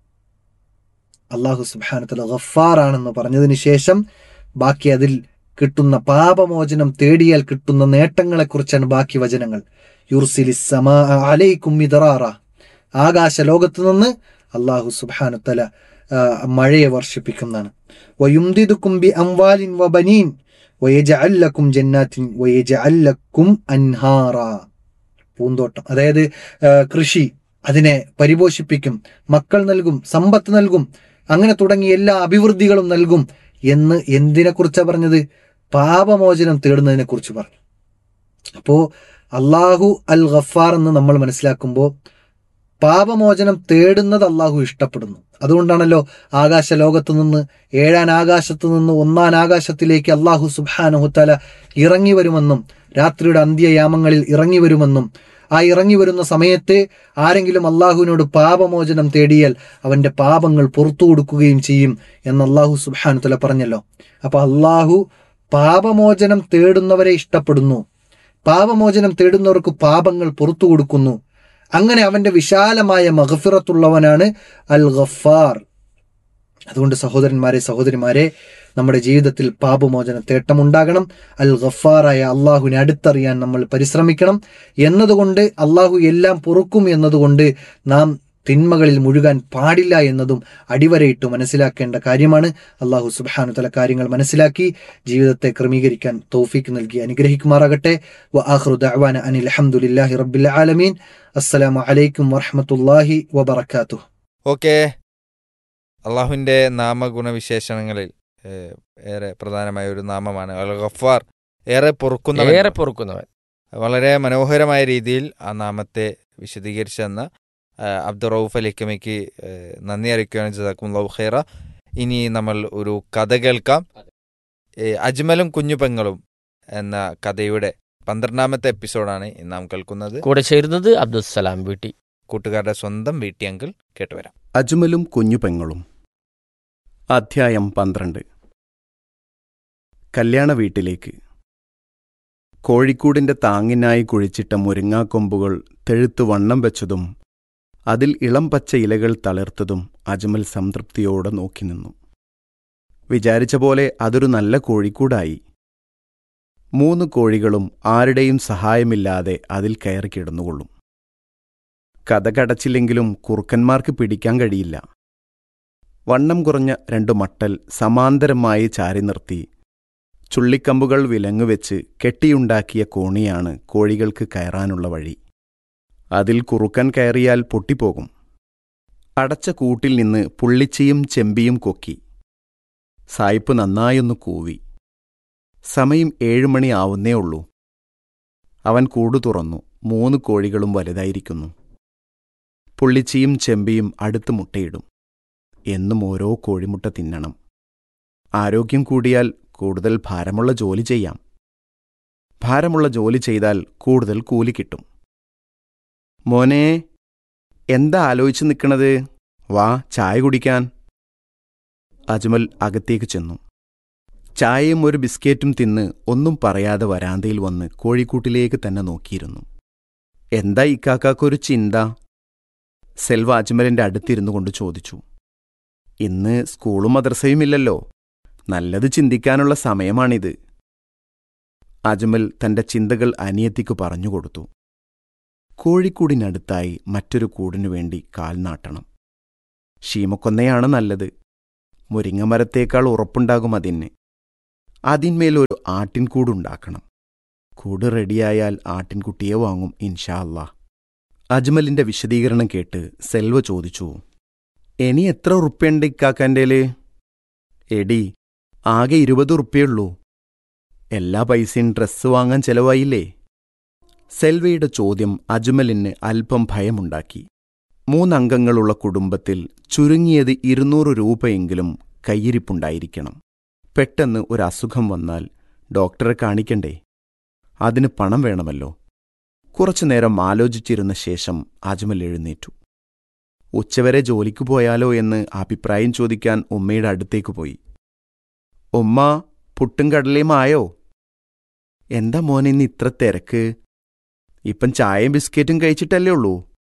അള്ളാഹു സുബ്ഹാനഹു വതആല ഗഫാറാണെന്ന് പറഞ്ഞതിന് ശേഷം ബാക്കി അതിൽ കിട്ടുന്ന പാപമോചനം തേടിയാൽ കിട്ടുന്ന നേട്ടങ്ങളെക്കുറിച്ചാണ് ബാക്കി വചനങ്ങൾ. യുർസിലിസ് സമാ അലൈക്കും മിദ്റാറ. ആകാശ ലോകത്ത് നിന്ന് അള്ളാഹു സുബ്ഹാനഹു വതആല മഴയെ വർഷിപ്പിക്കുന്നതാണ്. വയുംദിദുക്കും ബി അംവാലിൻ വബനീൻ വയജഅൽ ലക്കും ജന്നാത്തിൻ വയജഅൽ ലക്കും അൻഹാറ. പൂന്തോട്ടം, അതായത് കൃഷി, അതിനെ പരിപോഷിപ്പിക്കും, മക്കൾ നൽകും, സമ്പത്ത് നൽകും, അങ്ങനെ തുടങ്ങി എല്ലാ അഭിവൃദ്ധികളും നൽകും എന്ന് എന്തിനെ കുറിച്ചാണ് പറഞ്ഞത്? പാപമോചനം തേടുന്നതിനെ കുറിച്ച് പറഞ്ഞു. അപ്പോ അള്ളാഹു അൽ ഗഫാർ എന്ന് നമ്മൾ മനസ്സിലാക്കുമ്പോൾ പാപമോചനം തേടുന്നത് അള്ളാഹു ഇഷ്ടപ്പെടുന്നു. അതുകൊണ്ടാണല്ലോ ആകാശ ലോകത്ത് നിന്ന് 7-ാം ആകാശത്ത് നിന്ന് 1-ാം ആകാശത്തിലേക്ക് അള്ളാഹു സുബ്ഹാനഹു വതആല ഇറങ്ങി വരുമെന്നും രാത്രിയുടെ അന്ത്യയാമങ്ങളിൽ ഇറങ്ങി വരുമെന്നും ആ ഇറങ്ങി വരുന്ന സമയത്ത് ആരെങ്കിലും അള്ളാഹുവിനോട് പാപമോചനം തേടിയാൽ അവന്റെ പാപങ്ങൾ പുറത്തു കൊടുക്കുകയും ചെയ്യും എന്ന് അള്ളാഹു സുബ്ഹാനഹു വതആല പറഞ്ഞല്ലോ. അപ്പൊ അള്ളാഹു പാപമോചനം തേടുന്നവരെ ഇഷ്ടപ്പെടുന്നു, പാപമോചനം തേടുന്നവർക്ക് പാപങ്ങൾ പുറത്തു കൊടുക്കുന്നു. അങ്ങനെ അവന്റെ വിശാലമായ മഗ്ഫിറത്തുള്ളവനാണ് അൽ ഗഫാർ. അതുകൊണ്ട് സഹോദരന്മാരെ, സഹോദരിമാരെ, നമ്മുടെ ജീവിതത്തിൽ പാപമോചന തേട്ടമുണ്ടാകണം. അൽ ഗഫാറായ അള്ളാഹുവിനെ അടുത്തറിയാൻ നമ്മൾ പരിശ്രമിക്കണം. എന്നതുകൊണ്ട് അള്ളാഹു എല്ലാം പൊറുക്കും എന്നതുകൊണ്ട് നാം തിന്മകളിൽ മുഴുകാൻ പാടില്ല എന്നതും അടിവരയിട്ട് മനസ്സിലാക്കേണ്ട കാര്യമാണ്. അള്ളാഹു സുബ്ഹാനഹു വതആല കാര്യങ്ങൾ മനസ്സിലാക്കി ജീവിതത്തെ ക്രമീകരിക്കാൻ തൗഫീക്ക് നൽകി അനുഗ്രഹിക്കുമാറാകട്ടെ. വ ആഖിറു ദഅ്വാന അനിൽ ഹംദുലില്ലാഹി റബ്ബിൽ ആലമീൻ. അസ്സലാമു അലൈക്കും വറഹ്മത്തുള്ളാഹി വബറകാതുഹു. ഓക്കെ, അള്ളാഹുവിൻ്റെ നാമഗുണവിശേഷണങ്ങളിൽ ഏറെ പ്രധാനമായ ഒരു നാമമാണ് അൽ ഗഫാർ. ഏറെ പൊറുക്കുന്നവൻ. വളരെ മനോഹരമായ രീതിയിൽ ആ നാമത്തെ വിശദീകരിച്ചെന്ന അബ്ദുറൌഫ് അലിക്കമയ്ക്ക് നന്ദി അറിയിക്കുകയാണ്. ജസാക്കുമുല്ലാഹു ഖൈറ. ഇനി നമ്മൾ ഒരു കഥ കേൾക്കാം. അജ്മലും കുഞ്ഞുപെങ്ങളും എന്ന കഥയുടെ 12ാമത്തെ എപ്പിസോഡാണ് നാം കേൾക്കുന്നത്. കൂടെ ചേരുന്നത് അബ്ദുസ്സലാം വീട്ടി, കൂട്ടുകാരുടെ സ്വന്തം വീട്ടി അങ്കിൾ. കേട്ടുവരാം. അജ്മലും കുഞ്ഞുപെങ്ങളും. അധ്യായം 12. കല്യാണ വീട്ടിലേക്ക്. കോഴിക്കൂടിന്റെ താങ്ങിനായി കുഴിച്ചിട്ട മുരിങ്ങാക്കൊമ്പുകൾ തെഴുത്തു വണ്ണം വെച്ചതും അതിൽ ഇളം പച്ച ഇലകൾ തളിർത്തതും അജ്മൽ സംതൃപ്തിയോടെ നോക്കി നിന്നു. വിചാരിച്ച പോലെ അതൊരു നല്ല കോഴിക്കൂടായി. 3 കോഴികളും ആരുടെയും സഹായമില്ലാതെ അതിൽ കയറി കിടന്നുകൊള്ളും. കഥ കടച്ചില്ലെങ്കിലും കുറുക്കന്മാർക്ക് പിടിക്കാൻ കഴിയില്ല. വണ്ണം കുറഞ്ഞ 2 മട്ടൽ സമാന്തരമായി ചാരി നിർത്തി ചുള്ളിക്കമ്പുകൾ വിലങ്ങുവെച്ച് കെട്ടിയുണ്ടാക്കിയ കോണിയാണ് കോഴികൾക്ക് കയറാനുള്ള വഴി. അതിൽ കുറുക്കൻ കയറിയാൽ പൊട്ടിപ്പോകും. അടച്ച കൂട്ടിൽ നിന്ന് പുള്ളിച്ചിയും ചെമ്പിയും കൊക്കി. സായിപ്പ് നന്നായൊന്നു കൂവി. സമയം 7 മണി ആവുന്നേ ഉള്ളൂ. അവൻ കൂടു തുറന്നു. 3 കോഴികളും വലുതായിരിക്കുന്നു. പുള്ളിച്ചിയും ചെമ്പിയും അടുത്ത് മുട്ടയിടും. എന്നും ഓരോ കോഴിമുട്ട തിന്നണം. ആരോഗ്യം കൂടിയാൽ കൂടുതൽ ഭാരമുള്ള ജോലി ചെയ്യാം. ഭാരമുള്ള ജോലി ചെയ്താൽ കൂടുതൽ കൂലി കിട്ടും. മോനെ, എന്താ ആലോചിച്ച് നിൽക്കണത്? വാ, ചായ കുടിക്കാൻ. അജ്മൽ അകത്തേക്ക് ചെന്നു. ചായയും ഒരു ബിസ്ക്കറ്റും തിന്ന് ഒന്നും പറയാതെ വരാന്തയിൽ വന്ന് കോഴിക്കൂട്ടിലേക്ക് തന്നെ നോക്കിയിരുന്നു. എന്താ ഇക്കാക്കൊരു ചിന്ത? സെൽവ അജ്മലിന്റെ അടുത്തിരുന്നു കൊണ്ട് ചോദിച്ചു. ഇന്ന് സ്കൂളും മദ്രസയുമില്ലല്ലോ, നല്ലത് ചിന്തിക്കാനുള്ള സമയമാണിത്. അജ്മൽ തന്റെ ചിന്തകൾ അനിയത്തിക്ക് പറഞ്ഞുകൊടുത്തു. കോഴിക്കൂടിനടുത്തായി മറ്റൊരു കൂടിനു വേണ്ടി കാൽ നാട്ടണം. ശീമക്കൊന്നയാണ് നല്ലത്. മുരിങ്ങമരത്തേക്കാൾ ഉറപ്പുണ്ടാകും അതിന്. അതിന്മേലൊരു ആട്ടിൻകൂടുണ്ടാക്കണം. കൂട് റെഡിയായാൽ ആട്ടിൻകുട്ടിയെ വാങ്ങും ഇൻഷാ അല്ലാ. അജ്മലിന്റെ വിശദീകരണം കേട്ട് സെൽവ ചോദിച്ചു, ഇനി എത്ര ഉറുപ്പ്യണ്ട് ഇക്കാക്കൻ്റേല്? എടി, ആകെ 20 ഉറുപ്പ്യുള്ളൂ. എല്ലാ പൈസയും ഡ്രസ്സ് വാങ്ങാൻ ചെലവായില്ലേ? സെൽവയുടെ ചോദ്യം അജ്മലിന് അല്പം ഭയമുണ്ടാക്കി. 3 അംഗങ്ങളുള്ള കുടുംബത്തിൽ ചുരുങ്ങിയത് 200 രൂപയെങ്കിലും കയ്യിരിപ്പുണ്ടായിരിക്കണം. പെട്ടെന്ന് ഒരു അസുഖം വന്നാൽ ഡോക്ടറെ കാണിക്കണ്ടേ? അതിന് പണം വേണമല്ലോ. കുറച്ചുനേരം ആലോചിച്ചിരുന്ന ശേഷം അജ്മൽ എഴുന്നേറ്റു. ഉച്ചവരെ ജോലിക്ക് പോയാലോ എന്ന് അഭിപ്രായം ചോദിക്കാൻ ഉമ്മയുടെ അടുത്തേക്ക് പോയി. ഉമ്മ, പുട്ടും കടലയും ആയോ? എന്താ മോനെ ഇന്ന് ഇത്ര തിരക്ക്? ഇപ്പം ചായയും ബിസ്ക്കറ്റും കഴിച്ചിട്ടല്ലേ ഉള്ളൂ?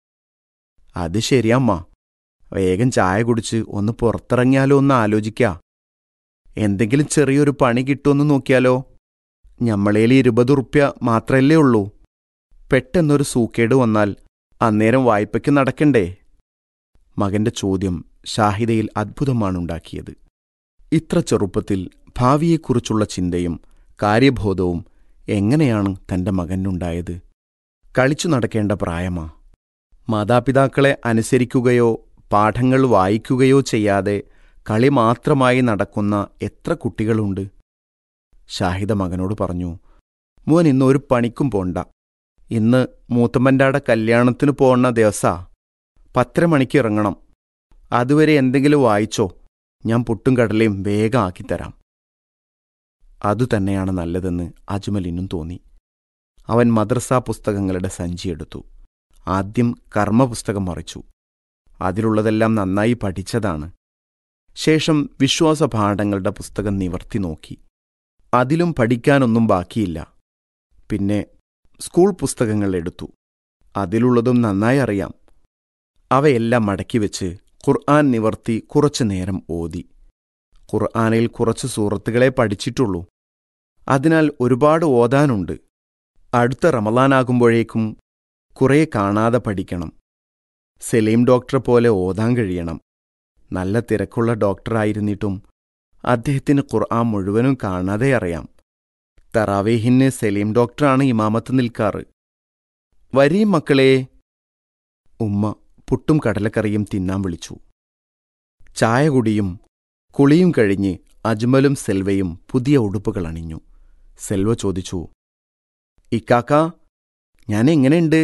അത് ശരിയമ്മ. വേഗം ചായ കുടിച്ച് ഒന്ന് പുറത്തിറങ്ങിയാലോ ഒന്ന് ആലോചിക്കാം. എന്തെങ്കിലും ചെറിയൊരു പണി കിട്ടുമെന്ന് നോക്കിയാലോ? ഞമ്മളേൽ 20 ഉറുപ്പ്യ മാത്രല്ലേ ഉള്ളൂ. പെട്ടെന്നൊരു സൂക്കേട് വന്നാൽ അന്നേരം വായ്പയ്ക്ക് നടക്കണ്ടേ? മകന്റെ ചോദ്യം ഷാഹിദയിൽ അത്ഭുതമാണുണ്ടാക്കിയത്. ഇത്ര ചെറുപ്പത്തിൽ ഭാവിയെക്കുറിച്ചുള്ള ചിന്തയും കാര്യബോധവും എങ്ങനെയാണ് തന്റെ മകനുണ്ടായത്? കളിച്ചു നടക്കേണ്ട പ്രായമാ. മാതാപിതാക്കളെ അനുസരിക്കുകയോ പാഠങ്ങൾ വായിക്കുകയോ ചെയ്യാതെ കളി മാത്രമായി നടക്കുന്ന എത്ര കുട്ടികളുണ്ട്? ഷാഹിദ മകനോട് പറഞ്ഞു, മോൻ ഇന്നൊരു പണിക്കും പോണ്ട. ഇന്ന് മൂത്തമ്മൻ്റാടെ കല്യാണത്തിന് പോണ ദിവസാ. 10:30 മണിക്ക് ഇറങ്ങണം. അതുവരെ എന്തെങ്കിലും വായിച്ചോ. ഞാൻ പുട്ടും കടലയും വേഗം ആക്കിത്തരാം. അതുതന്നെയാണ് നല്ലതെന്ന് അജ്മലിനും തോന്നി. അവൻ മദ്രസാ പുസ്തകങ്ങളുടെ സഞ്ചിയെടുത്തു. ആദ്യം കർമ്മപുസ്തകം മറിച്ചു. അതിലുള്ളതെല്ലാം നന്നായി പഠിച്ചതാണ്. ശേഷം വിശ്വാസപാഠങ്ങളുടെ പുസ്തകം നിവർത്തി നോക്കി. അതിലും പഠിക്കാനൊന്നും ബാക്കിയില്ല. പിന്നെ സ്കൂൾ പുസ്തകങ്ങൾ എടുത്തു. അതിലുള്ളതും നന്നായി അറിയാം. അവയെല്ലാം മടക്കിവെച്ച് ഖുർആൻ നിവർത്തി കുറച്ചു നേരം ഓതി. ഖുർആനിൽ കുറച്ച് സൂറത്തുകളെ പഠിച്ചിട്ടുള്ളൂ. അതിനാൽ ഒരുപാട് ഓതാനുണ്ട്. അടുത്ത റമളാനാകുമ്പോഴേക്കും കുറേ കാണാതെ പഠിക്കണം. സലീം ഡോക്ടറെ പോലെ ഓതാൻ കഴിയണം. നല്ല തിരക്കുള്ള ഡോക്ടറായിരുന്നിട്ടും അദ്ദേഹത്തിന് ഖുർആൻ മുഴുവനും കാണാതെ അറിയാം. തറാവീഹിന് സലീം ഡോക്ടറാണ് ഇമാമത്ത് നിൽക്കാറ്. വരീ മക്കളേ. ഉമ്മ പുട്ടും കടലക്കറിയും തിന്നാൻ വിളിച്ചു. ചായ കുടിയും കുളിയും കഴിഞ്ഞ് അജ്മലും സെൽവയും പുതിയ ഉടുപ്പുകൾ അണിഞ്ഞു. സെൽവ ചോദിച്ചു, ഇക്കാക്ക, ഞാൻ എങ്ങനെയുണ്ട്?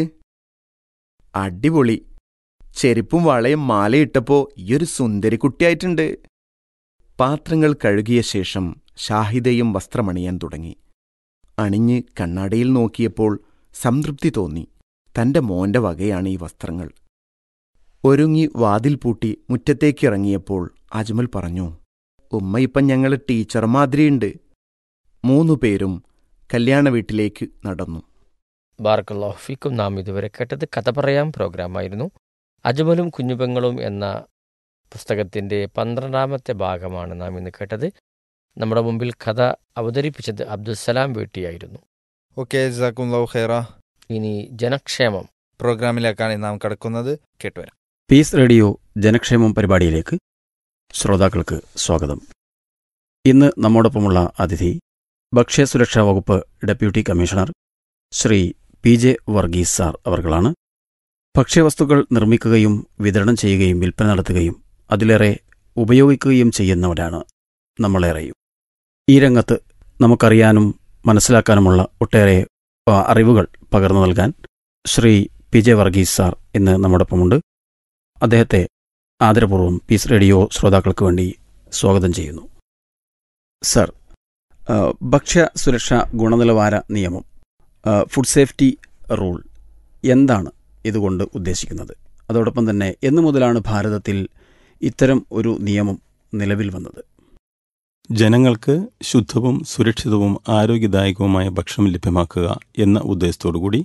അടിപൊളി. ചെരുപ്പും വളയും മാലയിട്ടപ്പോ ഈയൊരു സുന്ദരിക്കുട്ടിയായിട്ടുണ്ട്. പാത്രങ്ങൾ കഴുകിയ ശേഷം ഷാഹിദയും വസ്ത്രമണിയാൻ തുടങ്ങി. അണിഞ്ഞ് കണ്ണാടിയിൽ നോക്കിയപ്പോൾ സംതൃപ്തി തോന്നി. തന്റെ മോന്റെ വകയാണ് ഈ വസ്ത്രങ്ങൾ. ഒരുങ്ങി വാതിൽ പൂട്ടി മുറ്റത്തേക്കിറങ്ങിയപ്പോൾ അജ്മൽ പറഞ്ഞു, ഉമ്മ ഇപ്പം ഞങ്ങൾ ടീച്ചർ മാതിരിയുണ്ട്. 3 പേരും കല്യാണ വീട്ടിലേക്ക് നടന്നു. ബാറക്കല്ലാഹു ഫീക്കും. നാം ഇതുവരെ കേട്ടത് കഥ പറയാം പ്രോഗ്രാമായിരുന്നു. അജ്മലും കുഞ്ഞുപെങ്ങളും എന്ന പുസ്തകത്തിൻ്റെ 12ാമത്തെ ഭാഗമാണ് നാം ഇന്ന് കേട്ടത്. നമ്മുടെ മുമ്പിൽ കഥ അവതരിപ്പിച്ചത് അബ്ദുൽസലാം വീട്ടിയായിരുന്നു. ഓക്കെ, ജസാക്കുമുല്ലാഹു ഖൈറ. ഇനി ജനക്ഷേമം പ്രോഗ്രാമിലേക്കാണ് നാം കടക്കുന്നത്. കേട്ടുവരാം. പീസ് റേഡിയോ ജനക്ഷേമം പരിപാടിയിലേക്ക് ശ്രോതാക്കൾക്ക് സ്വാഗതം. ഇന്ന് നമ്മോടൊപ്പമുള്ള അതിഥി ഭക്ഷ്യസുരക്ഷാ വകുപ്പ് deputy commissioner Shri PJ Varghese sir അവർകളാണ്. ഭക്ഷ്യവസ്തുക്കൾ നിർമ്മിക്കുകയും വിതരണം ചെയ്യുകയും വിൽപ്പന നടത്തുകയും അതിലേറെ ഉപയോഗിക്കുകയും ചെയ്യുന്നവരാണ് നമ്മളേറെയും. ഈ രംഗത്ത് നമുക്കറിയാനും മനസ്സിലാക്കാനുമുള്ള ഒട്ടേറെ അറിവുകൾ പകർന്നു നൽകാൻ ശ്രീ PJ വർഗീസ് സാർ ഇന്ന് നമ്മോടൊപ്പമുണ്ട്. അദ്ദേഹത്തെ ആദരപൂർവ്വം പീസ് റേഡിയോ ശ്രോതാക്കൾക്ക് വേണ്ടി സ്വാഗതം ചെയ്യുന്നു. സർ, ഭക്ഷ്യ സുരക്ഷാ ഗുണനിലവാര നിയമം, ഫുഡ് സേഫ്റ്റി റൂൾ എന്താണ് ഇതുകൊണ്ട് ഉദ്ദേശിക്കുന്നത്? അതോടൊപ്പം തന്നെ എന്നു മുതലാണ് ഭാരതത്തിൽ ഇത്തരം ഒരു നിയമം നിലവിൽ വന്നത്? ജനങ്ങൾക്ക് ശുദ്ധവും സുരക്ഷിതവും ആരോഗ്യദായകവുമായ ഭക്ഷണം ലഭ്യമാക്കുക എന്ന ഉദ്ദേശത്തോടുകൂടി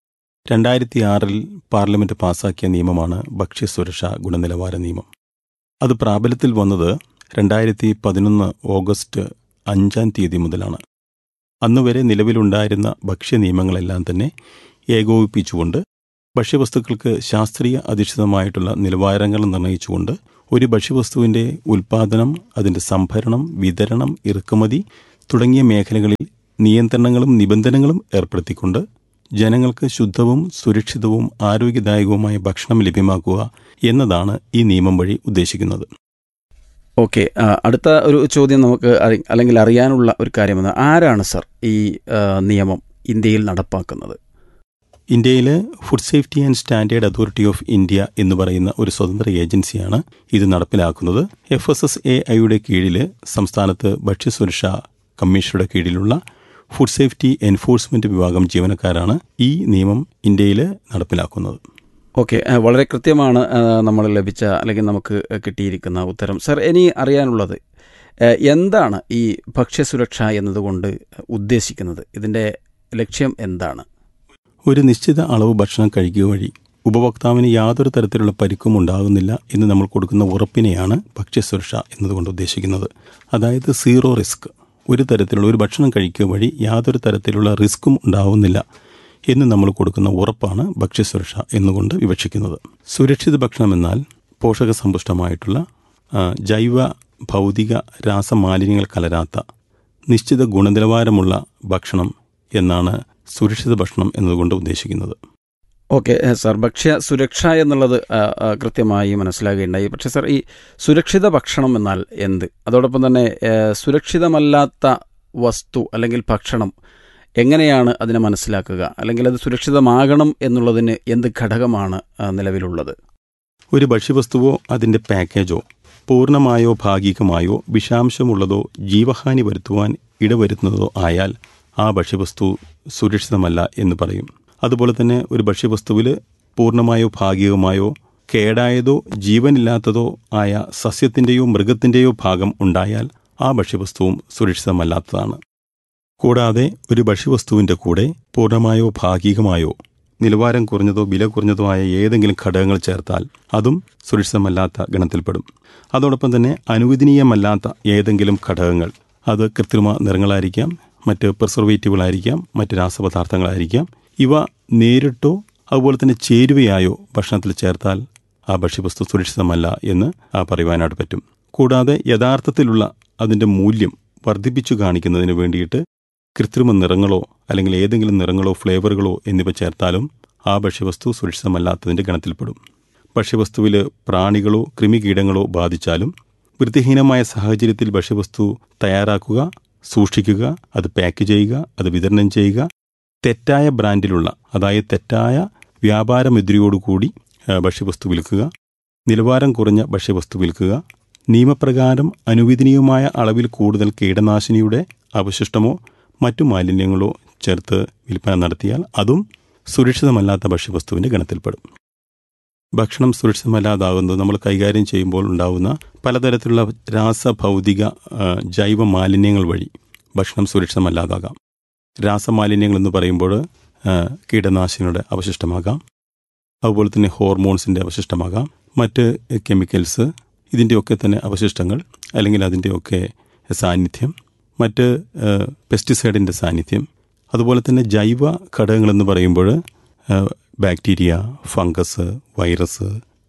2006 പാർലമെന്റ് പാസാക്കിയ നിയമമാണ് ഭക്ഷ്യസുരക്ഷാ ഗുണനിലവാര നിയമം. അത് പ്രാബല്യത്തിൽ വന്നത് 2011 ഓഗസ്റ്റ് 5 മുതലാണ്. അന്നുവരെ നിലവിലുണ്ടായിരുന്ന ഭക്ഷ്യ നിയമങ്ങളെല്ലാം തന്നെ ഏകോപിപ്പിച്ചുകൊണ്ട് ഭക്ഷ്യവസ്തുക്കൾക്ക് ശാസ്ത്രീയ അധിഷ്ഠിതമായിട്ടുള്ള നിലവാരങ്ങൾ നിർണ്ണയിച്ചുകൊണ്ട് ഒരു ഭക്ഷ്യവസ്തുവിൻ്റെ ഉൽപ്പാദനം, അതിൻ്റെ സംഭരണം, വിതരണം, ഇറക്കുമതി തുടങ്ങിയ മേഖലകളിൽ നിയന്ത്രണങ്ങളും നിബന്ധനകളും ഏർപ്പെടുത്തിക്കൊണ്ട് ജനങ്ങൾക്ക് ശുദ്ധവും സുരക്ഷിതവും ആരോഗ്യദായകവുമായ ഭക്ഷണം ലഭ്യമാക്കുക എന്നതാണ് ഈ നിയമം വഴി ഉദ്ദേശിക്കുന്നത്. ഓക്കെ, അടുത്ത ഒരു ചോദ്യം നമുക്ക് അല്ലെങ്കിൽ അറിയാനുള്ള ഒരു കാര്യമെന്ന്, ആരാണ് സർ ഈ നിയമം ഇന്ത്യയിൽ നടപ്പാക്കുന്നത്? ഇന്ത്യയിലെ food safety and standard authority of India എന്ന് പറയുന്ന ഒരു സ്വതന്ത്ര ഏജൻസിയാണ് ഇത് നടപ്പിലാക്കുന്നത്. FSSAIയുടെ കീഴിൽ സംസ്ഥാനത്ത് ഭക്ഷ്യസുരക്ഷാ കമ്മീഷനുടെ കീഴിലുള്ള ഫുഡ് സേഫ്റ്റി എൻഫോഴ്സ്മെന്റ് വിഭാഗം ജീവനക്കാരാണ് ഈ നിയമം ഇന്ത്യയിൽ നടപ്പിലാക്കുന്നത്. ഓക്കെ, വളരെ കൃത്യമാണ് നമ്മൾ ലഭിച്ച അല്ലെങ്കിൽ നമുക്ക് കിട്ടിയിരിക്കുന്ന ഉത്തരം. സർ, ഇനി അറിയാനുള്ളത് എന്താണ് ഈ ഭക്ഷ്യസുരക്ഷ എന്നതുകൊണ്ട് ഉദ്ദേശിക്കുന്നത്? ഇതിൻ്റെ ലക്ഷ്യം എന്താണ്? ഒരു നിശ്ചിത അളവ് ഭക്ഷണം കഴിക്കുക വഴി ഉപഭോക്താവിന് യാതൊരു തരത്തിലുള്ള പരിക്കും ഉണ്ടാകുന്നില്ല എന്ന് നമ്മൾ കൊടുക്കുന്ന ഉറപ്പിനെയാണ് ഭക്ഷ്യസുരക്ഷ എന്നതുകൊണ്ട് ഉദ്ദേശിക്കുന്നത്. അതായത് സീറോ റിസ്ക്, ഒരു തരത്തിലുള്ള ഒരു ഭക്ഷണം കഴിക്കുക വഴി യാതൊരു തരത്തിലുള്ള റിസ്ക്കും ഉണ്ടാവുന്നില്ല എന്ന് നമ്മൾ കൊടുക്കുന്ന ഉറപ്പാണ് ഭക്ഷ്യസുരക്ഷ എന്നുകൊണ്ട് വിവക്ഷിക്കുന്നത്. സുരക്ഷിത ഭക്ഷണം എന്നാൽ പോഷകസമ്പുഷ്ടമായിട്ടുള്ള ജൈവ ഭൗതിക രാസമാലിന്യങ്ങൾ കലരാത്ത നിശ്ചിത ഗുണനിലവാരമുള്ള ഭക്ഷണം എന്നാണ് സുരക്ഷിത ഭക്ഷണം എന്നതുകൊണ്ട് ഉദ്ദേശിക്കുന്നത്. ഓക്കെ സാർ, ഭക്ഷ്യ സുരക്ഷ എന്നുള്ളത് കൃത്യമായി മനസ്സിലാകുകയുണ്ടായി. പക്ഷേ സാർ, ഈ സുരക്ഷിത ഭക്ഷണം എന്നാൽ എന്ത്? അതോടൊപ്പം തന്നെ സുരക്ഷിതമല്ലാത്ത വസ്തു അല്ലെങ്കിൽ ഭക്ഷണം എങ്ങനെയാണ് അതിനെ മനസ്സിലാക്കുക? അല്ലെങ്കിൽ അത് സുരക്ഷിതമാകണം എന്നുള്ളതിന് എന്ത് ഘടകമാണ് നിലവിലുള്ളത്? ഒരു ഭക്ഷ്യവസ്തുവോ അതിൻ്റെ പാക്കേജോ പൂർണ്ണമായോ ഭാഗികമായോ വിഷാംശമുള്ളതോ ജീവഹാനി വരുത്തുവാൻ ഇടവരുത്തുന്നതോ ആയാൽ ആ ഭക്ഷ്യവസ്തു സുരക്ഷിതമല്ല എന്ന് പറയും. അതുപോലെ തന്നെ ഒരു ഭക്ഷ്യവസ്തുവിൽ പൂർണ്ണമായോ ഭാഗികമായോ കേടായതോ ജീവനില്ലാത്തതോ ആയ സസ്യത്തിൻ്റെയോ മൃഗത്തിൻ്റെയോ ഭാഗം ഉണ്ടായാൽ ആ ഭക്ഷ്യവസ്തുവും സുരക്ഷിതമല്ലാത്തതാണ്. കൂടാതെ ഒരു ഭക്ഷ്യവസ്തുവിൻ്റെ കൂടെ പൂർണ്ണമായോ ഭാഗികമായോ നിലവാരം കുറഞ്ഞതോ വില കുറഞ്ഞതോ ആയ ഏതെങ്കിലും ഘടകങ്ങൾ ചേർത്താൽ അതും സുരക്ഷിതമല്ലാത്ത ഗണത്തിൽപ്പെടും. അതോടൊപ്പം തന്നെ അനുവദനീയമല്ലാത്ത ഏതെങ്കിലും ഘടകങ്ങൾ, അത് കൃത്രിമ നിറങ്ങളായിരിക്കാം, മറ്റ് പ്രിസർവേറ്റീവുകളായിരിക്കാം, മറ്റ് രാസപദാർത്ഥങ്ങളായിരിക്കാം, ഇവ നേരിട്ടോ അതുപോലെ തന്നെ ചേരുവയായോ ഭക്ഷണത്തിൽ ചേർത്താൽ ആ ഭക്ഷ്യവസ്തു സുരക്ഷിതമല്ല എന്ന് പറയുവാനായിട്ട് പറ്റും. കൂടാതെ യഥാർത്ഥത്തിലുള്ള അതിൻ്റെ മൂല്യം വർദ്ധിപ്പിച്ചു കാണിക്കുന്നതിന് വേണ്ടിയിട്ട് കൃത്രിമ നിറങ്ങളോ അല്ലെങ്കിൽ ഏതെങ്കിലും നിറങ്ങളോ ഫ്ലേവറുകളോ എന്നിവ ചേർത്താലും ആ ഭക്ഷ്യവസ്തു സുരക്ഷിതമല്ലാത്തതിൻ്റെ ഗണത്തിൽപ്പെടും. ഭക്ഷ്യവസ്തുവിൽ പ്രാണികളോ കൃമികീടങ്ങളോ ബാധിച്ചാലും വൃത്തിഹീനമായ സാഹചര്യത്തിൽ ഭക്ഷ്യവസ്തു തയ്യാറാക്കുക, സൂക്ഷിക്കുക, അത് പാക്ക് ചെയ്യുക, അത് വിതരണം ചെയ്യുക, തെറ്റായ ബ്രാൻഡിലുള്ള അതായത് തെറ്റായ വ്യാപാര മുദ്രയോടുകൂടി ഭക്ഷ്യവസ്തു വിൽക്കുക, നിലവാരം കുറഞ്ഞ ഭക്ഷ്യവസ്തു വിൽക്കുക, നിയമപ്രകാരം അനുവദനീയമായ അളവിൽ കൂടുതൽ കീടനാശിനിയുടെ അവശിഷ്ടമോ മറ്റു മാലിന്യങ്ങളോ ചേർത്ത് വിൽപ്പന നടത്തിയാൽ അതും സുരക്ഷിതമല്ലാത്ത ഭക്ഷ്യവസ്തുവിൻ്റെ ഗണത്തിൽപ്പെടും. ഭക്ഷണം സുരക്ഷിതമല്ലാതാകുന്നത് നമ്മൾ കൈകാര്യം ചെയ്യുമ്പോൾ ഉണ്ടാകുന്ന പലതരത്തിലുള്ള രാസഭൗതിക ജൈവ മാലിന്യങ്ങൾ വഴി ഭക്ഷണം സുരക്ഷിതമല്ലാതാകാം. രാസമാലിന്യങ്ങൾ എന്ന് പറയുമ്പോൾ കീടനാശിനിയുടെ അവശിഷ്ടമാകാം, അതുപോലെ തന്നെ ഹോർമോൺസിൻ്റെ അവശിഷ്ടമാകാം, മറ്റ് കെമിക്കൽസ്, ഇതിൻ്റെയൊക്കെ തന്നെ അവശിഷ്ടങ്ങൾ അല്ലെങ്കിൽ അതിൻ്റെയൊക്കെ സാന്നിധ്യം, മറ്റ് പെസ്റ്റിസൈഡിൻ്റെ സാന്നിധ്യം, അതുപോലെ തന്നെ ജൈവ ഘടകങ്ങളെന്ന് പറയുമ്പോൾ ബാക്ടീരിയ, ഫംഗസ്, വൈറസ്,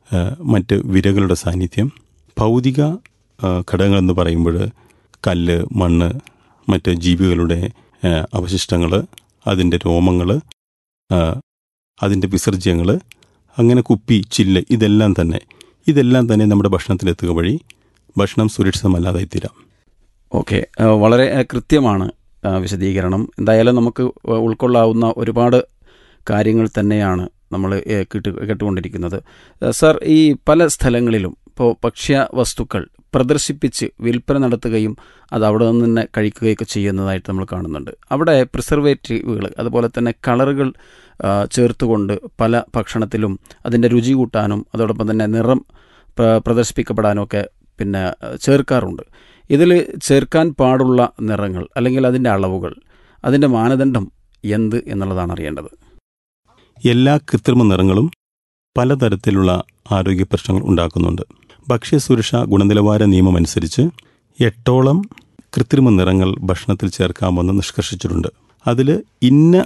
മറ്റ് വിരകളുടെ സാന്നിധ്യം, ഭൗതിക ഘടകങ്ങളെന്ന് പറയുമ്പോൾ കല്ല്, മണ്ണ്, മറ്റ് ജീവികളുടെ അവശിഷ്ടങ്ങൾ, അതിൻ്റെ രോമങ്ങൾ, അതിൻ്റെ വിസർജ്യങ്ങൾ, അങ്ങനെ കുപ്പി, ചില്ല്, ഇതെല്ലാം തന്നെ നമ്മുടെ ഭക്ഷണത്തിലെത്തുക വഴി ഭക്ഷണം സുരക്ഷിതമല്ലാതായിത്തീരാം. ഓക്കെ, വളരെ കൃത്യമാണ് വിശദീകരണം. എന്തായാലും നമുക്ക് ഉൾക്കൊള്ളാവുന്ന ഒരുപാട് കാര്യങ്ങൾ തന്നെയാണ് നമ്മൾ കേട്ടുകൊണ്ടിരിക്കുന്നത്. സർ, ഈ പല സ്ഥലങ്ങളിലും ഇപ്പോൾ ഭക്ഷ്യ വസ്തുക്കൾ പ്രദർശിപ്പിച്ച് വിൽപ്പന നടത്തുകയും അത് അവിടെ നിന്ന് തന്നെ കഴിക്കുകയൊക്കെ ചെയ്യുന്നതായിട്ട് നമ്മൾ കാണുന്നുണ്ട്. അവിടെ പ്രിസർവേറ്റീവുകൾ അതുപോലെ തന്നെ കളറുകൾ ചേർത്തുകൊണ്ട് പല ഭക്ഷണത്തിലും അതിൻ്റെ രുചി കൂട്ടാനും അതോടൊപ്പം തന്നെ നിറം പ്രദർശിപ്പിക്കപ്പെടാനും ഒക്കെ പിന്നെ ചേർക്കാറുണ്ട്. ഇതിൽ ചേർക്കാൻ പാടുള്ള നിറങ്ങൾ അല്ലെങ്കിൽ അതിൻ്റെ അളവുകൾ, അതിൻ്റെ മാനദണ്ഡം എന്ത് എന്നുള്ളതാണ് അറിയേണ്ടത്. എല്ലാ കൃത്രിമ നിറങ്ങളും പലതരത്തിലുള്ള ആരോഗ്യ പ്രശ്നങ്ങൾ ഉണ്ടാക്കുന്നുണ്ട്. ഭക്ഷ്യസുരക്ഷാ ഗുണനിലവാര നിയമം അനുസരിച്ച് 8 കൃത്രിമ നിറങ്ങൾ ഭക്ഷണത്തിൽ ചേർക്കാമെന്ന് നിഷ്കർഷിച്ചിട്ടുണ്ട്. അതിൽ ഇന്ന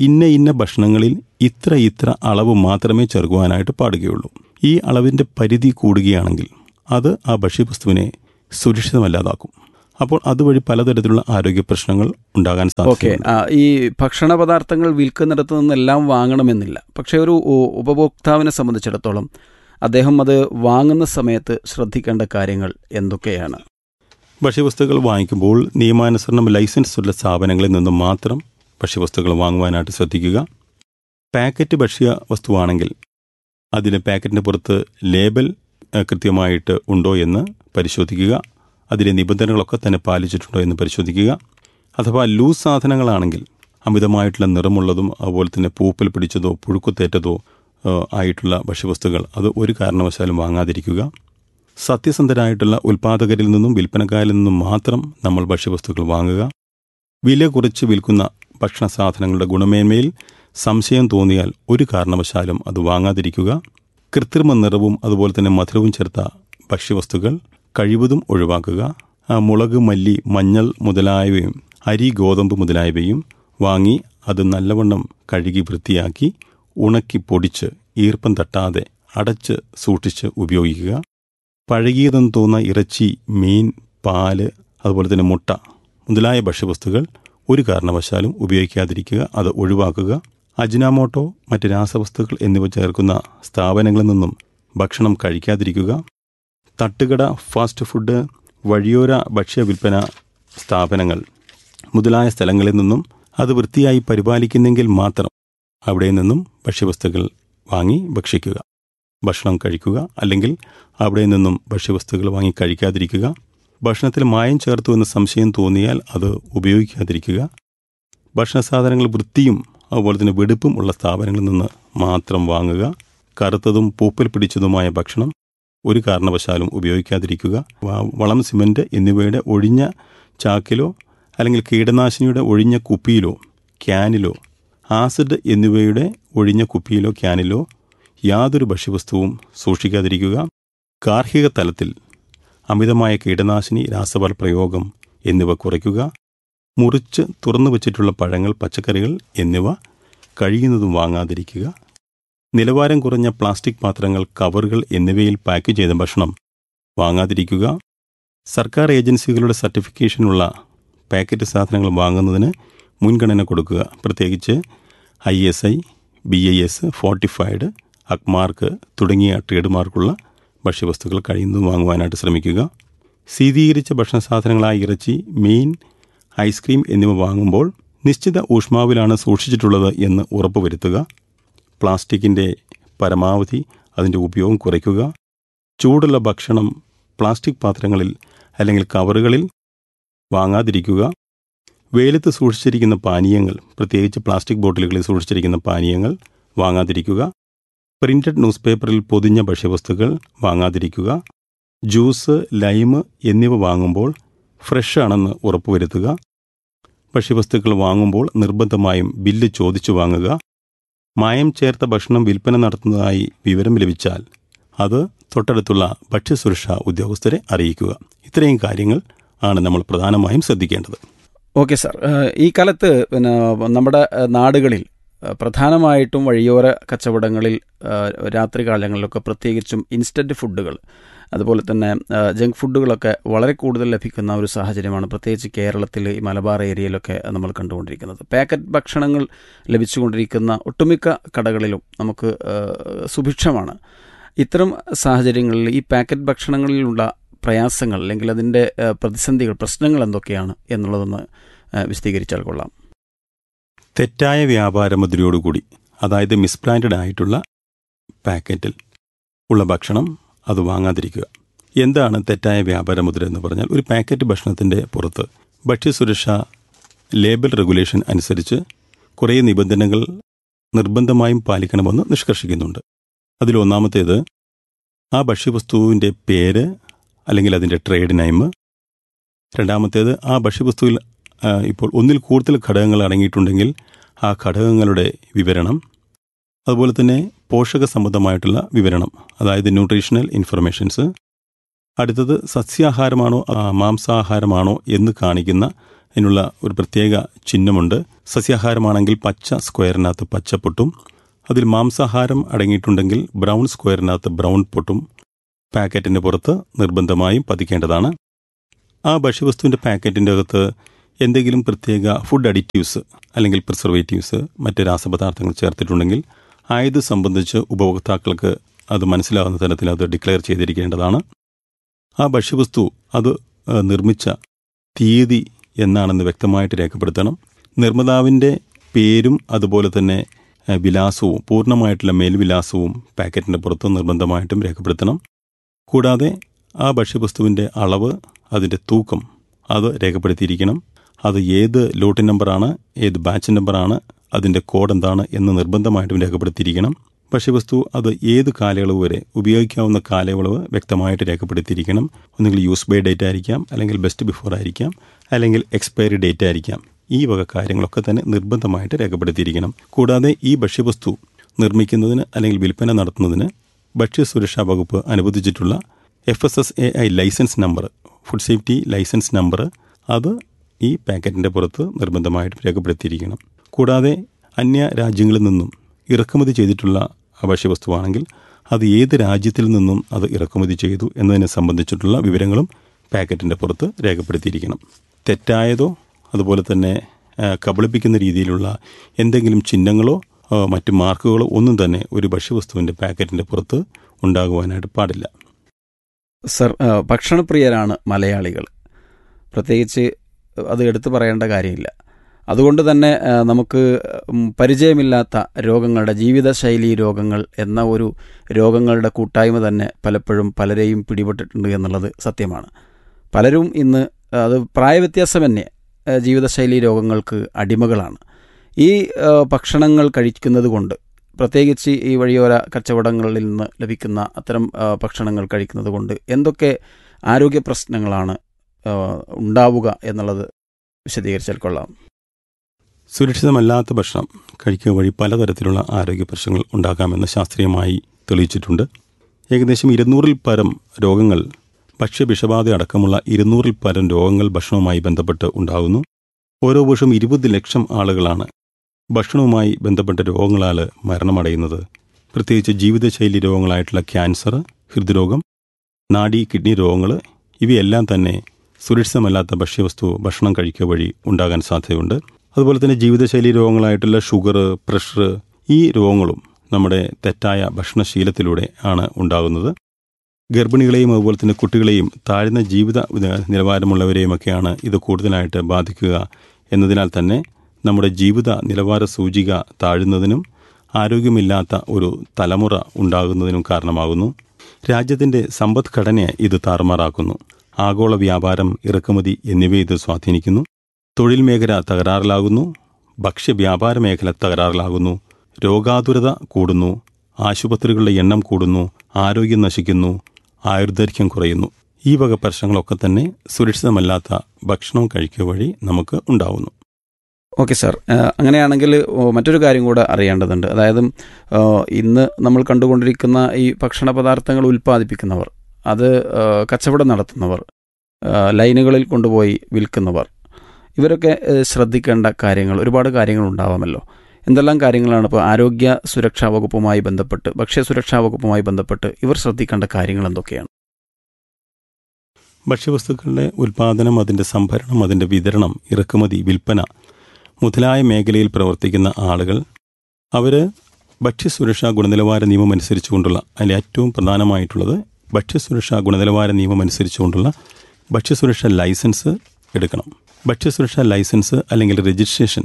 ഇന്ന ഭക്ഷണങ്ങളിൽ ഇത്ര അളവ് മാത്രമേ ചേർക്കുവാനായിട്ട് പാടുകയുള്ളൂ. ഈ അളവിൻ്റെ പരിധി കൂടുകയാണെങ്കിൽ അത് ആ ഭക്ഷ്യവസ്തുവിനെ സുരക്ഷിതമല്ലാതാക്കും. അപ്പോൾ അതുവഴി പലതരത്തിലുള്ള ആരോഗ്യ പ്രശ്നങ്ങൾ ഉണ്ടാകാൻ സാധിക്കും. ഈ ഭക്ഷണ പദാർത്ഥങ്ങൾ വിൽക്കുന്നിടത്തു നിന്നെല്ലാം വാങ്ങണമെന്നില്ല. പക്ഷേ ഒരു ഉപഭോക്താവിനെ സംബന്ധിച്ചിടത്തോളം അദ്ദേഹം അത് വാങ്ങുന്ന സമയത്ത് ശ്രദ്ധിക്കേണ്ട കാര്യങ്ങൾ എന്തൊക്കെയാണ്? ഭക്ഷ്യവസ്തുക്കൾ വാങ്ങിക്കുമ്പോൾ നിയമാനുസരണം ലൈസൻസ് ഉള്ള സ്ഥാപനങ്ങളിൽ നിന്നും മാത്രം ഭക്ഷ്യവസ്തുക്കൾ വാങ്ങുവാനായിട്ട് ശ്രദ്ധിക്കുക. പാക്കറ്റ് ഭക്ഷ്യ വസ്തുവാണെങ്കിൽ അതിന് പാക്കറ്റിൻ്റെ പുറത്ത് ലേബൽ കൃത്യമായിട്ട് ഉണ്ടോ എന്ന് പരിശോധിക്കുക. അതിലെ നിബന്ധനകളൊക്കെ തന്നെ പാലിച്ചിട്ടുണ്ടോ എന്ന് പരിശോധിക്കുക. അഥവാ ലൂസ് സാധനങ്ങളാണെങ്കിൽ അമിതമായിട്ടുള്ള നിറമുള്ളതും അതുപോലെ തന്നെ പൂപ്പൽ പിടിച്ചതോ പുഴുക്കുത്തേറ്റതോ ആയിട്ടുള്ള ഭക്ഷ്യവസ്തുക്കൾ അത് ഒരു കാരണവശാലും വാങ്ങാതിരിക്കുക. സത്യസന്ധരായിട്ടുള്ള ഉൽപ്പാദകരിൽ നിന്നും വിൽപ്പനക്കാരിൽ നിന്നും മാത്രം നമ്മൾ ഭക്ഷ്യവസ്തുക്കൾ വാങ്ങുക. വില കുറച്ച് വിൽക്കുന്ന ഭക്ഷണ സാധനങ്ങളുടെ ഗുണമേന്മയിൽ സംശയം തോന്നിയാൽ ഒരു കാരണവശാലും അത് വാങ്ങാതിരിക്കുക. കൃത്രിമ നിറവും അതുപോലെ തന്നെ മധുരവും ചേർത്ത ഭക്ഷ്യവസ്തുക്കൾ കഴിവതും ഒഴിവാക്കുക. മുളക്, മല്ലി, മഞ്ഞൾ മുതലായവയും അരി, ഗോതമ്പ് മുതലായവയും വാങ്ങി അത് നല്ലവണ്ണം കഴുകി വൃത്തിയാക്കി ഉണക്കി പൊടിച്ച് ഈർപ്പം തട്ടാതെ അടച്ച് സൂക്ഷിച്ച് ഉപയോഗിക്കുക. പഴകിയതെന്ന് തോന്നുന്ന ഇറച്ചി, മീൻ, പാല്, അതുപോലെ തന്നെ മുട്ട മുതലായ ഭക്ഷ്യവസ്തുക്കൾ ഒരു കാരണവശാലും ഉപയോഗിക്കാതിരിക്കുക, അത് ഒഴിവാക്കുക. അജിനാമോട്ടോ, മറ്റ് രാസവസ്തുക്കൾ എന്നിവ ചേർക്കുന്ന സ്ഥാപനങ്ങളിൽ നിന്നും ഭക്ഷണം കഴിക്കാതിരിക്കുക. തട്ടുകട, ഫാസ്റ്റ് ഫുഡ്, വഴിയോര ഭക്ഷ്യ വിൽപ്പന സ്ഥാപനങ്ങൾ മുതലായ സ്ഥലങ്ങളിൽ നിന്നും അത് വൃത്തിയായി പരിപാലിക്കുന്നെങ്കിൽ മാത്രം അവിടെ നിന്നും ഭക്ഷ്യവസ്തുക്കൾ വാങ്ങി ഭക്ഷിക്കുക, ഭക്ഷണം കഴിക്കുക. അല്ലെങ്കിൽ അവിടെ നിന്നും ഭക്ഷ്യവസ്തുക്കൾ വാങ്ങി കഴിക്കാതിരിക്കുക. ഭക്ഷണത്തിൽ മായം ചേർത്തു എന്ന് സംശയം തോന്നിയാൽ അത് ഉപയോഗിക്കാതിരിക്കുക. ഭക്ഷണ സാധനങ്ങൾ വൃത്തിയും അതുപോലെ തന്നെ വെടുപ്പും ഉള്ള സ്ഥാപനങ്ങളിൽ നിന്ന് മാത്രം വാങ്ങുക. കറുത്തതും പൂപ്പൽ പിടിച്ചതുമായ ഭക്ഷണം ഒരു കാരണവശാലും ഉപയോഗിക്കാതിരിക്കുക. വളം, സിമൻറ്റ് എന്നിവയുടെ ഒഴിഞ്ഞ ചാക്കിലോ അല്ലെങ്കിൽ കീടനാശിനിയുടെ ഒഴിഞ്ഞ കുപ്പിയിലോ ക്യാനിലോ ആസിഡ് എന്നിവയുടെ ഒഴിഞ്ഞ കുപ്പിയിലോ ക്യാനിലോ യാതൊരു ഭക്ഷ്യവസ്തുവും സൂക്ഷിക്കാതിരിക്കുക. ഗാർഹിക തലത്തിൽ അമിതമായ കീടനാശിനി, രാസവള പ്രയോഗം എന്നിവ കുറയ്ക്കുക. മുറിച്ച് തുറന്നു വച്ചിട്ടുള്ള പഴങ്ങൾ, പച്ചക്കറികൾ എന്നിവ കഴിയുന്നതും വാങ്ങാതിരിക്കുക. നിലവാരം കുറഞ്ഞ പ്ലാസ്റ്റിക് പാത്രങ്ങൾ, കവറുകൾ എന്നിവയിൽ പാക്ക് ചെയ്ത ഭക്ഷണം വാങ്ങാതിരിക്കുക. സർക്കാർ ഏജൻസികളുടെ സർട്ടിഫിക്കേഷനുള്ള പാക്കറ്റ് സാധനങ്ങൾ വാങ്ങുന്നതിന് മുൻഗണന കൊടുക്കുക. പ്രത്യേകിച്ച് ISI, BIS, ഫോർട്ടിഫൈഡ്, അക്മാർക്ക് തുടങ്ങിയ ട്രേഡ് മാർക്കുള്ള ഭക്ഷ്യവസ്തുക്കൾ കഴിയുന്നതും വാങ്ങുവാനായിട്ട് ശ്രമിക്കുക. ശീതീകരിച്ച ഭക്ഷണ സാധനങ്ങളായ ഇറച്ചി, മീൻ, ഐസ്ക്രീം എന്നിവ വാങ്ങുമ്പോൾ നിശ്ചിത ഊഷ്മാവിലാണ് സൂക്ഷിച്ചിട്ടുള്ളത് എന്ന് ഉറപ്പുവരുത്തുക. പ്ലാസ്റ്റിക്കിൻ്റെ പരമാവധി അതിൻ്റെ ഉപയോഗം കുറയ്ക്കുക. ചൂടുള്ള ഭക്ഷണം പ്ലാസ്റ്റിക് പാത്രങ്ങളിൽ അല്ലെങ്കിൽ കവറുകളിൽ വാങ്ങാതിരിക്കുക. വെയിലത്ത് സൂക്ഷിച്ചിരിക്കുന്ന പാനീയങ്ങൾ, പ്രത്യേകിച്ച് പ്ലാസ്റ്റിക് ബോട്ടിലുകളിൽ സൂക്ഷിച്ചിരിക്കുന്ന പാനീയങ്ങൾ വാങ്ങാതിരിക്കുക. പ്രിന്റഡ് ന്യൂസ് പേപ്പറിൽ പൊതിഞ്ഞ ഭക്ഷ്യവസ്തുക്കൾ വാങ്ങാതിരിക്കുക. ജ്യൂസ്, ലൈം എന്നിവ വാങ്ങുമ്പോൾ ഫ്രഷ് ആണെന്ന് ഉറപ്പുവരുത്തുക. ഭക്ഷ്യവസ്തുക്കൾ വാങ്ങുമ്പോൾ നിർബന്ധമായും ബില്ല് ചോദിച്ചു വാങ്ങുക. മായം ചേർത്ത ഭക്ഷണം വിൽപ്പന നടത്തുന്നതായി വിവരം ലഭിച്ചാൽ അത് തൊട്ടടുത്തുള്ള ഭക്ഷ്യസുരക്ഷാ ഉദ്യോഗസ്ഥരെ അറിയിക്കുക. ഇത്രയും കാര്യങ്ങൾ ആണ് നമ്മൾ പ്രധാനമായും ശ്രദ്ധിക്കേണ്ടത്. ഓക്കെ സാർ, ഈ കാലത്ത് നമ്മുടെ നാടുകളിൽ പ്രധാനമായിട്ടും വഴിയോര കച്ചവടങ്ങളിൽ രാത്രികാലങ്ങളിലൊക്കെ പ്രത്യേകിച്ചും ഇൻസ്റ്റൻറ്റ് ഫുഡുകൾ, അതുപോലെ തന്നെ ജങ്ക് ഫുഡുകളൊക്കെ വളരെ കൂടുതൽ ലഭിക്കുന്ന ഒരു സാഹചര്യമാണ്. പ്രത്യേകിച്ച് കേരളത്തിൽ ഈ മലബാർ ഏരിയയിലൊക്കെ നമ്മൾ കണ്ടുകൊണ്ടിരിക്കുന്നത്. പാക്കറ്റ് ഭക്ഷണങ്ങൾ ലഭിച്ചുകൊണ്ടിരിക്കുന്ന ഒട്ടുമിക്ക കടകളിലും നമുക്ക് സുഭിക്ഷമാണ്. ഇത്തരം സാഹചര്യങ്ങളിൽ ഈ പാക്കറ്റ് ഭക്ഷണങ്ങളിലുള്ള പ്രയാസങ്ങൾ അല്ലെങ്കിൽ അതിൻ്റെ പ്രതിസന്ധികൾ, പ്രശ്നങ്ങൾ എന്തൊക്കെയാണ് എന്നുള്ളതൊന്ന് വിശദീകരിച്ചാൽ കൊള്ളാം. തെറ്റായ വ്യാപാര മുദ്രയോടുകൂടി, അതായത് മിസ്ബ്രാൻഡഡ് ആയിട്ടുള്ള പാക്കറ്റിൽ ഉള്ള ഭക്ഷണം അത് വാങ്ങാതിരിക്കുക. എന്താണ് തെറ്റായ വ്യാപാര മുദ്ര എന്ന് പറഞ്ഞാൽ, ഒരു പാക്കറ്റ് ഭക്ഷണത്തിൻ്റെ പുറത്ത് ഭക്ഷ്യസുരക്ഷാ ലേബൽ റെഗുലേഷൻ അനുസരിച്ച് കുറേ നിബന്ധനകൾ നിർബന്ധമായും പാലിക്കണമെന്ന് നിഷ്കർഷിക്കുന്നുണ്ട്. അതിലൊന്നാമത്തേത് ആ ഭക്ഷ്യവസ്തുവിൻ്റെ പേര് അല്ലെങ്കിൽ അതിൻ്റെ ട്രേഡ് നെയിം. രണ്ടാമത്തേത് ആ ഭക്ഷ്യവസ്തുവിൽ ഇപ്പോൾ ഒന്നിൽ കൂടുതൽ ഘടകങ്ങൾ അടങ്ങിയിട്ടുണ്ടെങ്കിൽ ആ ഘടകങ്ങളുടെ വിവരണം. അതുപോലെ തന്നെ പോഷക സംബന്ധമായിട്ടുള്ള വിവരണം, അതായത് ന്യൂട്രീഷണൽ ഇൻഫർമേഷൻസ്. അടുത്തത് സസ്യാഹാരമാണോ മാംസാഹാരമാണോ എന്ന് കാണിക്കുന്ന അതിനുള്ള ഒരു പ്രത്യേക ചിഹ്നമുണ്ട്. സസ്യാഹാരമാണെങ്കിൽ പച്ച സ്ക്വയറിനകത്ത് പച്ച പൊട്ടും, അതിൽ മാംസാഹാരം അടങ്ങിയിട്ടുണ്ടെങ്കിൽ ബ്രൗൺ സ്ക്വയറിനകത്ത് ബ്രൗൺ പൊട്ടും പാക്കറ്റിൻ്റെ പുറത്ത് നിർബന്ധമായും പതിക്കേണ്ടതാണ്. ആ ഭക്ഷ്യവസ്തുവിൻ്റെ പാക്കറ്റിൻ്റെ അകത്ത് എന്തെങ്കിലും പ്രത്യേക ഫുഡ് അഡിറ്റീവ്സ് അല്ലെങ്കിൽ പ്രിസർവേറ്റീവ്സ്, മറ്റ് രാസപദാർത്ഥങ്ങൾ ചേർത്തിട്ടുണ്ടെങ്കിൽ ആയത് സംബന്ധിച്ച് ഉപഭോക്താക്കൾക്ക് അത് മനസ്സിലാകുന്ന തരത്തിൽ അത് ഡിക്ലെയർ ചെയ്തിരിക്കേണ്ടതാണ്. ആ ഭക്ഷ്യവസ്തു അത് നിർമ്മിച്ച തീയതി എന്നാണെന്ന് വ്യക്തമായിട്ട് രേഖപ്പെടുത്തണം. നിർമ്മാതാവിൻ്റെ പേരും അതുപോലെ തന്നെ വിലാസവും, പൂർണ്ണമായിട്ടുള്ള മേൽവിലാസവും പാക്കറ്റിൻ്റെ പുറത്ത് നിർബന്ധമായിട്ടും രേഖപ്പെടുത്തണം. കൂടാതെ ആ ഭക്ഷ്യവസ്തുവിൻ്റെ അളവ്, അതിൻ്റെ തൂക്കം അത് രേഖപ്പെടുത്തിയിരിക്കണം. അത് ഏത് ലോട്ട് നമ്പറാണ്, ഏത് ബാച്ച് നമ്പറാണ്, അതിൻ്റെ കോഡ് എന്താണ് എന്ന് നിർബന്ധമായിട്ടും രേഖപ്പെടുത്തിയിരിക്കണം. ഭക്ഷ്യവസ്തു അത് ഏത് കാലയളവ് വരെ ഉപയോഗിക്കാവുന്ന കാലയളവ് വ്യക്തമായിട്ട് രേഖപ്പെടുത്തിയിരിക്കണം. ഒന്നുകിൽ യൂസ് ബൈ ഡേറ്റ് ആയിരിക്കാം, അല്ലെങ്കിൽ ബെസ്റ്റ് ബിഫോർ ആയിരിക്കാം, അല്ലെങ്കിൽ എക്സ്പയറി ഡേറ്റ് ആയിരിക്കാം. ഈ വക കാര്യങ്ങളൊക്കെ തന്നെ നിർബന്ധമായിട്ട് രേഖപ്പെടുത്തിയിരിക്കണം. കൂടാതെ ഈ ഭക്ഷ്യവസ്തു നിർമ്മിക്കുന്നതിന് അല്ലെങ്കിൽ വിൽപ്പന നടത്തുന്നതിന് ഭക്ഷ്യസുരക്ഷാ വകുപ്പ് അനുവദിച്ചിട്ടുള്ള FSSAI licence number, food safety licence number, അത് ഈ പാക്കറ്റിൻ്റെ പുറത്ത് നിർബന്ധമായിട്ട് രേഖപ്പെടുത്തിയിരിക്കണം. കൂടാതെ അന്യ രാജ്യങ്ങളിൽ നിന്നും ഇറക്കുമതി ചെയ്തിട്ടുള്ള ഭക്ഷ്യവസ്തുവാണെങ്കിൽ അത് ഏത് രാജ്യത്തിൽ നിന്നും അത് ഇറക്കുമതി ചെയ്തു എന്നതിനെ സംബന്ധിച്ചിട്ടുള്ള വിവരങ്ങളും പാക്കറ്റിൻ്റെ പുറത്ത് രേഖപ്പെടുത്തിയിരിക്കണം. തെറ്റായതോ അതുപോലെ തന്നെ കബളിപ്പിക്കുന്ന രീതിയിലുള്ള എന്തെങ്കിലും ചിഹ്നങ്ങളോ മറ്റ് മാർക്കുകളോ ഒന്നും തന്നെ ഒരു ഭക്ഷ്യവസ്തുവിൻ്റെ പാക്കറ്റിൻ്റെ പുറത്ത് ഉണ്ടാകുവാനായിട്ട് പാടില്ല. സർ, ഭക്ഷണപ്രിയരാണ് മലയാളികൾ, പ്രത്യേകിച്ച് അത് എടുത്തു പറയേണ്ട കാര്യമില്ല. അതുകൊണ്ട് തന്നെ നമുക്ക് പരിചയമില്ലാത്ത രോഗങ്ങളുടെ, ജീവിതശൈലി രോഗങ്ങൾ എന്ന ഒരു രോഗങ്ങളുടെ കൂട്ടായ്മ തന്നെ പലപ്പോഴും പലരെയും പിടിപെട്ടിട്ടുണ്ട് എന്നുള്ളത് സത്യമാണ്. പലരും ഇന്ന് അത് പ്രായവ്യത്യാസമന്യേ ജീവിതശൈലി രോഗങ്ങൾക്ക് അടിമകളാണ്. ഈ ഭക്ഷണങ്ങൾ കഴിക്കുന്നത് കൊണ്ട്, പ്രത്യേകിച്ച് ഈ വഴിയോര കച്ചവടങ്ങളിൽ നിന്ന് ലഭിക്കുന്ന അത്തരം ഭക്ഷണങ്ങൾ കഴിക്കുന്നത് കൊണ്ട് എന്തൊക്കെ ആരോഗ്യ പ്രശ്നങ്ങളാണ് ഉണ്ടാവുക എന്നുള്ളത് വിശദീകരിച്ചാൽ കൊള്ളാം. സുരക്ഷിതമല്ലാത്ത ഭക്ഷണം കഴിക്കുക വഴി പലതരത്തിലുള്ള ആരോഗ്യ പ്രശ്നങ്ങൾ ഉണ്ടാകാമെന്ന് ശാസ്ത്രീയമായി തെളിയിച്ചിട്ടുണ്ട്. ഏകദേശം 200-ൽ പരം രോഗങ്ങൾ, ഭക്ഷ്യവിഷബാധ അടക്കമുള്ള 200-ൽ പരം രോഗങ്ങൾ ഭക്ഷണവുമായി ബന്ധപ്പെട്ട് ഉണ്ടാകുന്നു. ഓരോ വർഷവും 20 ലക്ഷം ആളുകളാണ് ഭക്ഷണവുമായി ബന്ധപ്പെട്ട രോഗങ്ങളാൽ മരണമടയുന്നത്. പ്രത്യേകിച്ച് ജീവിതശൈലി രോഗങ്ങളായിട്ടുള്ള ക്യാൻസർ, ഹൃദ്രോഗം, നാഡി കിഡ്നി രോഗങ്ങൾ, ഇവയെല്ലാം തന്നെ സുരക്ഷിതമല്ലാത്ത ഭക്ഷ്യവസ്തു ഭക്ഷണം കഴിക്കുക വഴി ഉണ്ടാകാൻ സാധ്യതയുണ്ട്. അതുപോലെ തന്നെ ജീവിതശൈലി രോഗങ്ങളായിട്ടുള്ള ഷുഗർ, പ്രഷർ, ഈ രോഗങ്ങളും നമ്മുടെ തെറ്റായ ഭക്ഷണശീലത്തിലൂടെ ആണ് ഉണ്ടാകുന്നത്. ഗർഭിണികളെയും അതുപോലെ തന്നെ കുട്ടികളെയും താഴ്ന്ന ജീവിത നിലവാരമുള്ളവരെയുമൊക്കെയാണ് ഇത് കൂടുതലായിട്ട് ബാധിക്കുക എന്നതിനാൽ തന്നെ നമ്മുടെ ജീവിത നിലവാര സൂചിക താഴുന്നതിനും ആരോഗ്യമില്ലാത്ത ഒരു തലമുറ ഉണ്ടാകുന്നതിനും കാരണമാകുന്നു. രാജ്യത്തിൻ്റെ സമ്പദ്ഘടനയെ ഇത് താറുമാറാക്കുന്നു. ആഗോള വ്യാപാരം, ഇറക്കുമതി എന്നിവയെ ഇത് സ്വാധീനിക്കുന്നു. തൊഴിൽ മേഖല തകരാറിലാകുന്നു. ഭക്ഷ്യവ്യാപാര മേഖല തകരാറിലാകുന്നു. രോഗാതുരത കൂടുന്നു. ആശുപത്രികളുടെ എണ്ണം കൂടുന്നു. ആരോഗ്യം നശിക്കുന്നു. ആയുർദൈർഘ്യം കുറയുന്നു. ഈ വക പ്രശ്നങ്ങളൊക്കെ തന്നെ സുരക്ഷിതമല്ലാത്ത ഭക്ഷണം കഴിക്കുക വഴി നമുക്ക് ഉണ്ടാവുന്നു. ഓക്കെ സാർ, അങ്ങനെയാണെങ്കിൽ മറ്റൊരു കാര്യം കൂടെ അറിയേണ്ടതുണ്ട്. അതായത് ഇന്ന് നമ്മൾ കണ്ടുകൊണ്ടിരിക്കുന്ന ഈ ഭക്ഷണ പദാർത്ഥങ്ങൾ ഉൽപ്പാദിപ്പിക്കുന്നവർ, അത് കച്ചവടം നടത്തുന്നവർ, ലൈനുകളിൽ കൊണ്ടുപോയി വിൽക്കുന്നവർ, ഇവരൊക്കെ ശ്രദ്ധിക്കേണ്ട കാര്യങ്ങൾ, ഒരുപാട് കാര്യങ്ങൾ ഉണ്ടാവാമല്ലോ. എന്തെല്ലാം കാര്യങ്ങളാണ് ഇപ്പോൾ ആരോഗ്യ സുരക്ഷാ വകുപ്പുമായി ബന്ധപ്പെട്ട്, ഭക്ഷ്യസുരക്ഷാ വകുപ്പുമായി ബന്ധപ്പെട്ട് ഇവർ ശ്രദ്ധിക്കേണ്ട കാര്യങ്ങൾ എന്തൊക്കെയാണ്? ഭക്ഷ്യവസ്തുക്കളുടെ ഉൽപ്പാദനം, അതിൻ്റെ സംഭരണം, അതിൻ്റെ വിതരണം, ഇറക്കുമതി, വിൽപ്പന മുതലായ മേഖലയിൽ പ്രവർത്തിക്കുന്ന ആളുകൾ, അവർ ഭക്ഷ്യസുരക്ഷാ ഗുണനിലവാര നിയമം അനുസരിച്ചുകൊണ്ടുള്ള, അതിൽ ഏറ്റവും പ്രധാനമായിട്ടുള്ളത് ഭക്ഷ്യസുരക്ഷാ ഗുണനിലവാര നിയമം അനുസരിച്ചുകൊണ്ടുള്ള ഭക്ഷ്യസുരക്ഷാ ലൈസൻസ് എടുക്കണം. ഭക്ഷ്യസുരക്ഷാ ലൈസൻസ് അല്ലെങ്കിൽ രജിസ്ട്രേഷൻ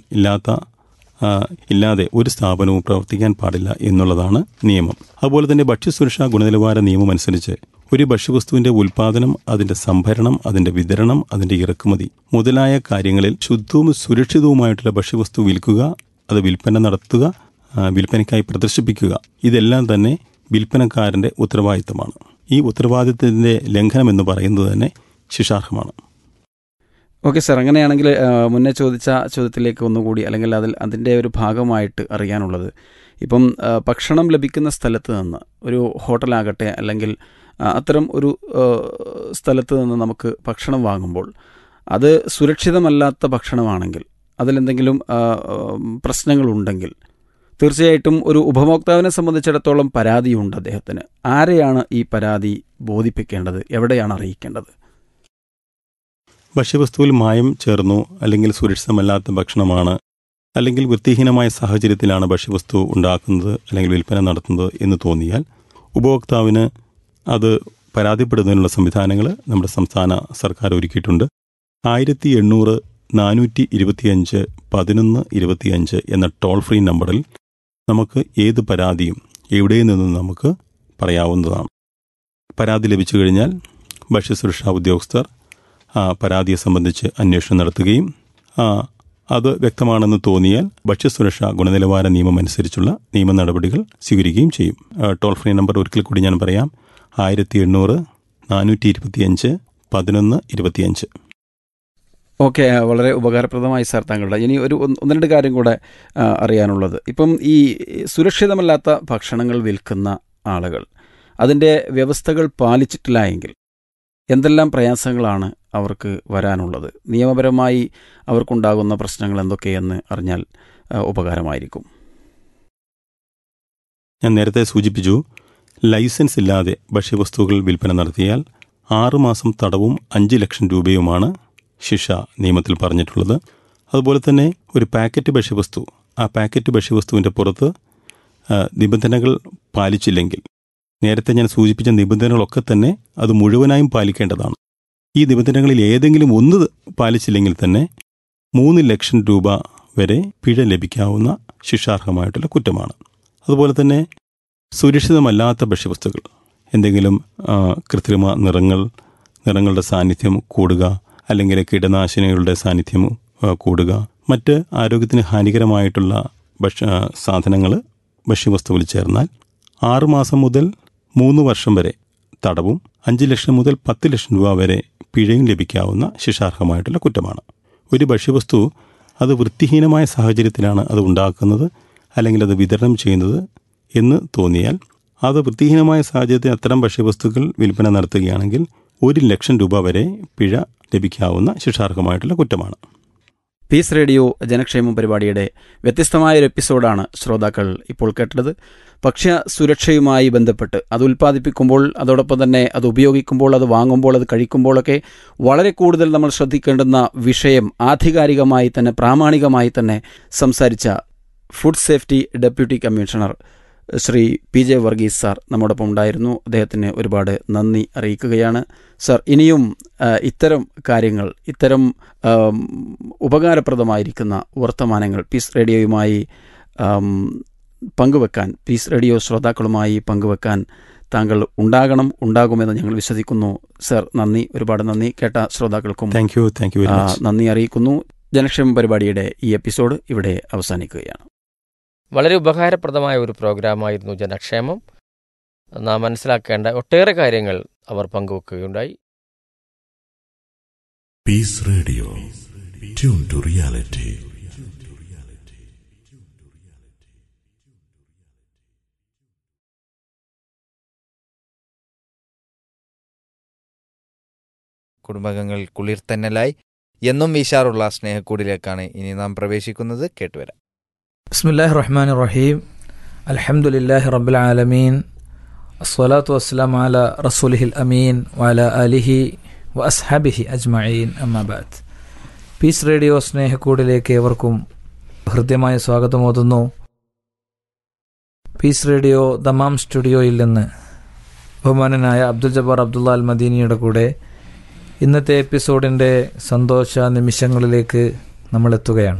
ഇല്ലാതെ ഒരു സ്ഥാപനവും പ്രവർത്തിക്കാൻ പാടില്ല എന്നുള്ളതാണ് നിയമം. അതുപോലെ തന്നെ ഭക്ഷ്യസുരക്ഷാ ഗുണനിലവാര നിയമം അനുസരിച്ച് ഒരു ഭക്ഷ്യവസ്തുവിൻ്റെ ഉൽപ്പാദനം, അതിൻ്റെ സംഭരണം, അതിൻ്റെ വിതരണം, അതിൻ്റെ ഇറക്കുമതി മുതലായ കാര്യങ്ങളിൽ ശുദ്ധവും സുരക്ഷിതവുമായിട്ടുള്ള ഭക്ഷ്യവസ്തു വിൽക്കുക, അത് വിൽപ്പന നടത്തുക, വിൽപ്പനയ്ക്കായി പ്രദർശിപ്പിക്കുക, ഇതെല്ലാം തന്നെ വിൽപ്പനക്കാരൻ്റെ ഉത്തരവാദിത്തമാണ്. ഈ ഉത്തരവാദിത്തത്തിൻ്റെ ലംഘനം എന്ന് പറയുന്നത് തന്നെ ശിക്ഷാർഹമാണ്. ഓക്കെ സാർ, അങ്ങനെയാണെങ്കിൽ മുന്നേ ചോദിച്ച ചോദ്യത്തിലേക്ക് ഒന്നുകൂടി, അല്ലെങ്കിൽ അതിൻ്റെ ഒരു ഭാഗമായിട്ട് അറിയാനുള്ളത്, ഇപ്പം ഭക്ഷണം ലഭിക്കുന്ന സ്ഥലത്ത് നിന്ന്, ഒരു ഹോട്ടലാകട്ടെ അല്ലെങ്കിൽ അത്തരം ഒരു സ്ഥലത്ത് നിന്ന് നമുക്ക് ഭക്ഷണം വാങ്ങുമ്പോൾ അത് സുരക്ഷിതമല്ലാത്ത ഭക്ഷണമാണെങ്കിൽ, അതിലെന്തെങ്കിലും പ്രശ്നങ്ങളുണ്ടെങ്കിൽ തീർച്ചയായിട്ടും ഒരു ഉപഭോക്താവിനെ സംബന്ധിച്ചിടത്തോളം പരാതിയുണ്ട് അദ്ദേഹത്തിന്. ആരെയാണ് ഈ പരാതി ബോധിപ്പിക്കേണ്ടത്? എവിടെയാണ് അറിയിക്കേണ്ടത്? ഭക്ഷ്യവസ്തുവിൽ മായം ചേർന്നു, അല്ലെങ്കിൽ സുരക്ഷിതമല്ലാത്ത ഭക്ഷണമാണ്, അല്ലെങ്കിൽ വൃത്തിഹീനമായ സാഹചര്യത്തിലാണ് ഭക്ഷ്യവസ്തു ഉണ്ടാക്കുന്നത് അല്ലെങ്കിൽ വിൽപ്പന നടത്തുന്നത് എന്ന് തോന്നിയാൽ ഉപഭോക്താവിന് അത് പരാതിപ്പെടുന്നതിനുള്ള സംവിധാനങ്ങൾ നമ്മുടെ സംസ്ഥാന സർക്കാർ ഒരുക്കിയിട്ടുണ്ട്. 1800-425-1125 എന്ന ടോൾ ഫ്രീ നമ്പറിൽ നമുക്ക് ഏത് പരാതിയും എവിടെ നിന്നും നമുക്ക് പറയാവുന്നതാണ്. പരാതി ലഭിച്ചു കഴിഞ്ഞാൽ ഭക്ഷ്യസുരക്ഷാ ഉദ്യോഗസ്ഥർ ആ പരാതിയെ സംബന്ധിച്ച് അന്വേഷണം നടത്തുകയും അത് വ്യക്തമാണെന്ന് തോന്നിയാൽ ഭക്ഷ്യസുരക്ഷാ ഗുണനിലവാര നിയമം അനുസരിച്ചുള്ള നിയമ നടപടികൾ സ്വീകരിക്കുകയും ചെയ്യും. ടോൾ ഫ്രീ നമ്പർ ഒരിക്കൽ കൂടി ഞാൻ പറയാം: 1800-425-1125. ഓക്കെ, വളരെ ഉപകാരപ്രദമായി സാർ താങ്കളുടെ. ഇനി ഒന്ന് രണ്ട് കാര്യം കൂടെ അറിയാനുള്ളത്. ഇപ്പം ഈ സുരക്ഷിതമല്ലാത്ത ഭക്ഷണങ്ങൾ വിൽക്കുന്ന ആളുകൾ അതിൻ്റെ വ്യവസ്ഥകൾ പാലിച്ചിട്ടില്ല എങ്കിൽ എന്തെല്ലാം പ്രയാസങ്ങളാണ് അവർക്ക് വരാനുള്ളത്? നിയമപരമായി അവർക്കുണ്ടാകുന്ന പ്രശ്നങ്ങൾ എന്തൊക്കെയെന്ന് അറിഞ്ഞാൽ ഉപകാരമായിരിക്കും. ഞാൻ നേരത്തെ സൂചിപ്പിച്ചു, ലൈസൻസ് ഇല്ലാതെ ഭക്ഷ്യവസ്തുക്കൾ വിൽപ്പന നടത്തിയാൽ 6 മാസം തടവും 5 ലക്ഷം രൂപയുമാണ് ശിക്ഷ നിയമത്തിൽ പറഞ്ഞിട്ടുള്ളത്. അതുപോലെ തന്നെ ഒരു പാക്കറ്റ് ഭക്ഷ്യവസ്തു, ആ പാക്കറ്റ് ഭക്ഷ്യവസ്തുവിൻ്റെ പുറത്ത് നിബന്ധനകൾ പാലിച്ചില്ലെങ്കിൽ, നേരത്തെ ഞാൻ സൂചിപ്പിച്ച നിബന്ധനകളൊക്കെ തന്നെ അത് മുഴുവനായും പാലിക്കേണ്ടതാണ്. ഈ നിബന്ധനകളിൽ ഏതെങ്കിലും ഒന്ന് പാലിച്ചില്ലെങ്കിൽ തന്നെ 3 ലക്ഷം രൂപ വരെ പിഴ ലഭിക്കാവുന്ന ശിക്ഷാർഹമായിട്ടുള്ള കുറ്റമാണ്. അതുപോലെ തന്നെ സുരക്ഷിതമല്ലാത്ത ഭക്ഷ്യവസ്തുക്കൾ, എന്തെങ്കിലും കൃത്രിമ നിറങ്ങളുടെ സാന്നിധ്യം കൂടുക, അല്ലെങ്കിൽ കീടനാശിനികളുടെ സാന്നിധ്യം കൂടുക, മറ്റ് ആരോഗ്യത്തിന് ഹാനികരമായിട്ടുള്ള സാധനങ്ങൾ ഭക്ഷ്യവസ്തുവിൽ ചേർന്നാൽ 6 മാസം മുതൽ 3 വർഷം വരെ തടവും 5 ലക്ഷം മുതൽ 10 ലക്ഷം രൂപ വരെ പിഴയും ലഭിക്കാവുന്ന ശിക്ഷാർഹമായിട്ടുള്ള കുറ്റമാണ്. ഒരു ഭക്ഷ്യവസ്തു അത് വൃത്തിഹീനമായ സാഹചര്യത്തിലാണ് അത് ഉണ്ടാക്കുന്നത് അല്ലെങ്കിൽ അത് വിതരണം ചെയ്യുന്നത് എന്ന് തോന്നിയാൽ, അത് വൃത്തിഹീനമായ സാഹചര്യത്തിൽ അത്തരം ഭക്ഷ്യവസ്തുക്കൾ വിൽപ്പന നടത്തുകയാണെങ്കിൽ 1 ലക്ഷം രൂപ വരെ പിഴ ലഭിക്കാവുന്ന ശിക്ഷാർഹമായിട്ടുള്ള കുറ്റമാണ്. പീസ് റേഡിയോ ജനക്ഷേമ പരിപാടിയുടെ വ്യത്യസ്തമായൊരു എപ്പിസോഡാണ് ശ്രോതാക്കൾ ഇപ്പോൾ കേട്ടത്. ഭക്ഷ്യ സുരക്ഷയുമായി ബന്ധപ്പെട്ട് അത് ഉൽപ്പാദിപ്പിക്കുമ്പോൾ, അതോടൊപ്പം തന്നെ അത് ഉപയോഗിക്കുമ്പോൾ, അത് വാങ്ങുമ്പോൾ, അത് കഴിക്കുമ്പോഴൊക്കെ വളരെ കൂടുതൽ നമ്മൾ ശ്രദ്ധിക്കേണ്ടുന്ന വിഷയം ആധികാരികമായി തന്നെ പ്രാമാണികമായി തന്നെ സംസാരിച്ച food safety deputy commissioner Shri PJ Varghese sir നമ്മോടൊപ്പം ഉണ്ടായിരുന്നു. അദ്ദേഹത്തിന് ഒരുപാട് നന്ദി അറിയിക്കുകയാണ്. സാർ, ഇനിയും ഇത്തരം കാര്യങ്ങൾ, ഇത്തരം ഉപകാരപ്രദമായിരിക്കുന്ന വർത്തമാനങ്ങൾ പീസ് റേഡിയോയുമായി പങ്കുവെക്കാൻ, പീസ് റേഡിയോ ശ്രോതാക്കളുമായി പങ്കുവെക്കാൻ താങ്കൾ ഉണ്ടാകുമെന്ന് ഞങ്ങൾ വിശ്വസിക്കുന്നു. സർ, നന്ദി, ഒരുപാട് നന്ദി. കേട്ട ശ്രോതാക്കൾക്കും നന്ദി അറിയിക്കുന്നു. ജനക്ഷേമ പരിപാടിയുടെ ഈ എപ്പിസോഡ് ഇവിടെ അവസാനിക്കുകയാണ്. വളരെ ഉപകാരപ്രദമായ ഒരു പ്രോഗ്രാമായിരുന്നു ജനക്ഷേമം. നാം മനസ്സിലാക്കേണ്ട ഒട്ടേറെ കാര്യങ്ങൾ അവർ പങ്കുവെക്കുകയുണ്ടായി. Piece radio, tune to reality. കുടുംബാംഗങ്ങൾ കുളിർത്തന്നലായി എന്നും വീശാറുള്ള സ്നേഹക്കൂടിലേക്കാണ് ഇനി നാം പ്രവേശിക്കുന്നത്. കേട്ടുവരാം. ബിസ്മില്ലാഹിർ റഹ്മാനിർ റഹീം. അൽഹംദുലില്ലാഹി റബ്ബിൽ ആലമീൻ. അസ്സലാത്തു വസ്സലാമു അലാ റസൂലിഹിൽ അമീൻ വഅലാ ആലിഹി വഅസ്ഹാബിഹി അജ്മഈൻ. അമ്മാ ബഅദ്. പീസ് റേഡിയോ സ്നേഹക്കൂടിലേക്ക് ഏവർക്കും ഹൃദ്യമായ സ്വാഗതമോതുന്നു. പീസ് റേഡിയോ ദമാം സ്റ്റുഡിയോയിൽ നിന്ന് ബഹുമാനനായ അബ്ദുൽ ജബ്ബാർ അബ്ദുള്ള അൽ മദീനിയുടെ കൂടെ ഇന്നത്തെ എപ്പിസോഡിൻ്റെ സന്തോഷ നിമിഷങ്ങളിലേക്ക് നമ്മൾ എത്തുകയാണ്.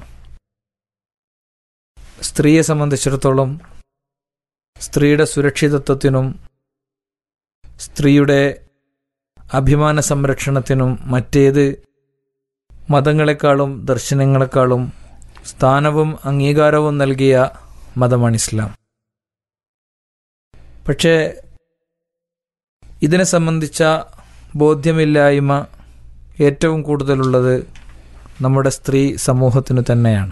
സ്ത്രീയെ സംബന്ധിച്ചിടത്തോളം സ്ത്രീയുടെ സുരക്ഷിതത്വത്തിനും സ്ത്രീയുടെ അഭിമാന സംരക്ഷണത്തിനും മറ്റേത് മതങ്ങളെക്കാളും ദർശനങ്ങളെക്കാളും സ്ഥാനവും അംഗീകാരവും നൽകിയ മതമാണ് ഇസ്ലാം. പക്ഷേ ഇതിനെ സംബന്ധിച്ച ബോധ്യമില്ലായ്മ ഏറ്റവും കൂടുതലുള്ളത് നമ്മുടെ സ്ത്രീ സമൂഹത്തിനു തന്നെയാണ്.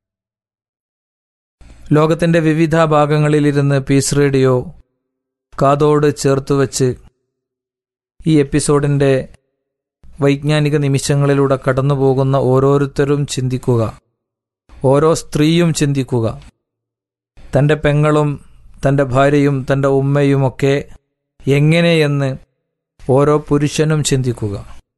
ലോകത്തിൻ്റെ വിവിധ ഭാഗങ്ങളിലിരുന്ന് പീസ് റേഡിയോ കാതോട് ചേർത്തുവച്ച് ഈ എപ്പിസോഡിൻ്റെ വൈജ്ഞാനിക നിമിഷങ്ങളിലൂടെ കടന്നു പോകുന്ന ഓരോരുത്തരും ചിന്തിക്കുക, ഓരോ സ്ത്രീയും ചിന്തിക്കുക, തൻ്റെ പെങ്ങളും തൻ്റെ ഭാര്യയും തൻ്റെ ഉമ്മയുമൊക്കെ എങ്ങനെയെന്ന് ഓരോ പുരുഷനും ചിന്തിക്കുക.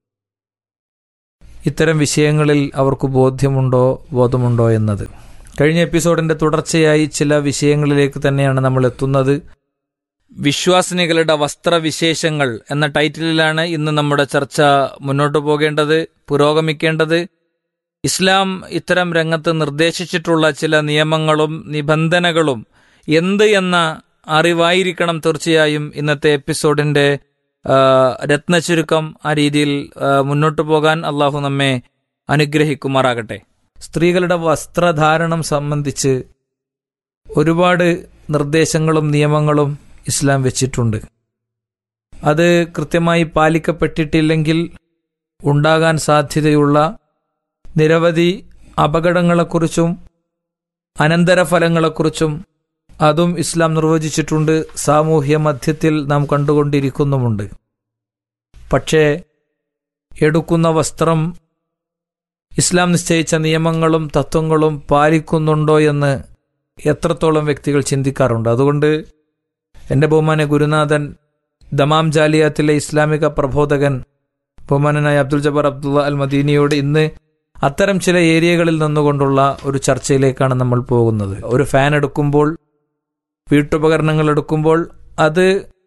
ഇത്തരം വിഷയങ്ങളിൽ അവർക്ക് ബോധമുണ്ടോ എന്നത്. കഴിഞ്ഞ എപ്പിസോഡിൻ്റെ തുടർച്ചയായി ചില വിഷയങ്ങളിലേക്ക് തന്നെയാണ് നമ്മൾ എത്തുന്നത്. വിശ്വാസിനികളുടെ വസ്ത്രവിശേഷങ്ങൾ എന്ന ടൈറ്റിലിലാണ് ഇന്ന് നമ്മുടെ ചർച്ച മുന്നോട്ട് പോകേണ്ടത്, പുരോഗമിക്കേണ്ടത്. ഇസ്ലാം ഇത്തരം രംഗത്ത് നിർദ്ദേശിച്ചിട്ടുള്ള ചില നിയമങ്ങളും നിബന്ധനകളും എന്ത് എന്ന അറിവായിരിക്കണം തീർച്ചയായും ഇന്നത്തെ എപ്പിസോഡിൻ്റെ രത്നചുരുക്കം. ആ രീതിയിൽ മുന്നോട്ട് പോകാൻ അള്ളാഹു നമ്മെ അനുഗ്രഹിക്കുമാറാകട്ടെ. സ്ത്രീകളുടെ വസ്ത്രധാരണം സംബന്ധിച്ച് ഒരുപാട് നിർദ്ദേശങ്ങളും നിയമങ്ങളും ഇസ്ലാം വെച്ചിട്ടുണ്ട്. അത് കൃത്യമായി പാലിക്കപ്പെട്ടിട്ടില്ലെങ്കിൽ ഉണ്ടാകാൻ സാധ്യതയുള്ള നിരവധി അപകടങ്ങളെക്കുറിച്ചും അനന്തരഫലങ്ങളെക്കുറിച്ചും അതും ഇസ്ലാം നിർവചിച്ചിട്ടുണ്ട്, സാമൂഹ്യ മധ്യത്തിൽ നാം കണ്ടുകൊണ്ടിരിക്കുന്നുമുണ്ട്. പക്ഷേ എടുക്കുന്ന വസ്ത്രം ഇസ്ലാം നിശ്ചയിച്ച നിയമങ്ങളും തത്വങ്ങളും പാലിക്കുന്നുണ്ടോ എന്ന് എത്രത്തോളം വ്യക്തികൾ ചിന്തിക്കാറുണ്ട്. അതുകൊണ്ട് എൻ്റെ ബഹുമാന ഗുരുനാഥൻ ദമാം ജാലിയാത്തിലെ ഇസ്ലാമിക പ്രബോധകൻ ബഹുമാനനായ അബ്ദുൽ ജബ്ബാർ അബ്ദുള്ള അൽ മദീനിയോട് ഇന്ന് അത്തരം ചില ഏരിയകളിൽ നിന്നുകൊണ്ടുള്ള ഒരു ചർച്ചയിലേക്കാണ് നമ്മൾ പോകുന്നത്. ഒരു ഫാൻ എടുക്കുമ്പോൾ, വീട്ടുപകരണങ്ങൾ എടുക്കുമ്പോൾ അത്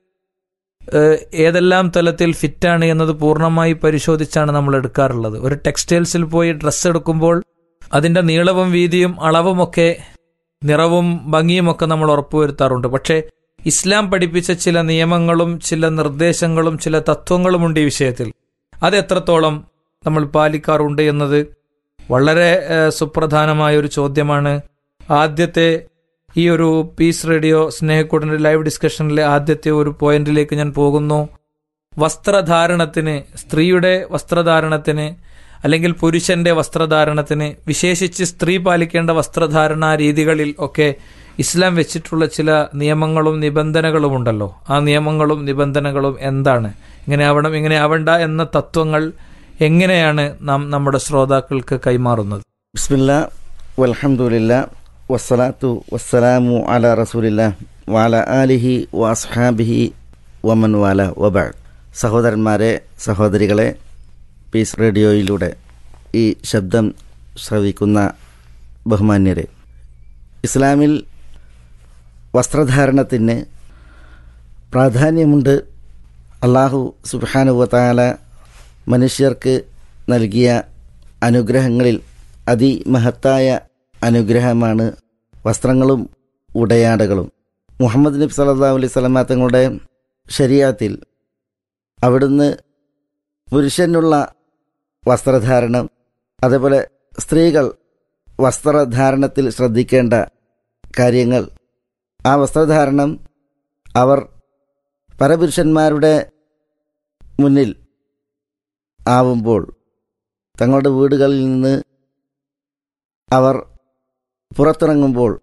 ഏതെല്ലാം തലത്തിൽ ഫിറ്റാണ് എന്നത് പൂർണ്ണമായി പരിശോധിച്ചാണ് നമ്മൾ എടുക്കാറുള്ളത്. ഒരു ടെക്സ്റ്റൈൽസിൽ പോയി ഡ്രസ്സ് എടുക്കുമ്പോൾ അതിൻ്റെ നീളവും വീതിയും അളവുമൊക്കെ നിറവും ഭംഗിയുമൊക്കെ നമ്മൾ ഉറപ്പുവരുത്താറുണ്ട്. പക്ഷേ ഇസ്ലാം പഠിപ്പിച്ച ചില നിയമങ്ങളും ചില നിർദ്ദേശങ്ങളും ചില തത്വങ്ങളുമുണ്ട് ഈ വിഷയത്തിൽ. അത് എത്രത്തോളം നമ്മൾ പാലിക്കാറുണ്ട് എന്നത് വളരെ സുപ്രധാനമായ ഒരു ചോദ്യമാണ്. ആദ്യത്തെ ഈ ഒരു പീസ് റേഡിയോ സ്നേഹക്കൂടിൻ്റെ ലൈവ് ഡിസ്കഷനിലെ ആദ്യത്തെ ഒരു പോയിന്റിലേക്ക് ഞാൻ പോകുന്നു. വസ്ത്രധാരണത്തിന്, സ്ത്രീയുടെ വസ്ത്രധാരണത്തിന് അല്ലെങ്കിൽ പുരുഷന്റെ വസ്ത്രധാരണത്തിന്, വിശേഷിച്ച് സ്ത്രീ പാലിക്കേണ്ട വസ്ത്രധാരണ രീതികളിൽ ഒക്കെ ഇസ്ലാം വെച്ചിട്ടുള്ള ചില നിയമങ്ങളും നിബന്ധനകളും ഉണ്ടല്ലോ. ആ നിയമങ്ങളും നിബന്ധനകളും എന്താണ്, ഇങ്ങനെ ആവണം ഇങ്ങനെ ആവണ്ട എന്ന തത്വങ്ങൾ എങ്ങനെയാണ് നാം നമ്മുടെ ശ്രോതാക്കൾക്ക് കൈമാറുന്നത്? ബിസ്മില്ലാ വൽഹംദുലില്ലാ വസ്സലാത്തു വസ്സലാമു അലാ റസൂലില്ലാ വഅലാ ആലിഹി വഅസ്ഹാബിഹി വമൻ വാല വബഅദ്. സഹോദരന്മാരെ, സഹോദരികളെ, പീസ് റേഡിയോയിലൂടെ ഈ ശബ്ദം ശ്രവിക്കുന്ന ബഹുമാന്യരെ, ഇസ്ലാമിൽ വസ്ത്രധാരണത്തിന് പ്രാധാന്യമുണ്ട്. അല്ലാഹു സുബ്ഹാനഹു വ തആല മനുഷ്യർക്ക് നൽകിയ അനുഗ്രഹങ്ങളിൽ അതിമഹത്തായ അനുഗ്രഹമാണ് വസ്ത്രങ്ങളും ഉടയാടകളും. മുഹമ്മദ് നബി സല്ലല്ലാഹു അലൈഹി വസല്ലം തങ്ങളുടെ ശരീഅത്തിൽ അവിടുന്ന് പുരുഷനുള്ള വസ്ത്രധാരണം, അതേപോലെ സ്ത്രീകൾ വസ്ത്രധാരണത്തിൽ ശ്രദ്ധിക്കേണ്ട കാര്യങ്ങൾ, ആ വസ്ത്രധാരണം അവർ പരപുരുഷന്മാരുടെ മുന്നിൽ ആവുമ്പോൾ തങ്ങളുടെ വീടുകളിൽ നിന്ന് അവർ പുറത്തിറങ്ങുമ്പോൾ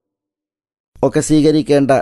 ഒക്കെ സ്വീകരിക്കേണ്ട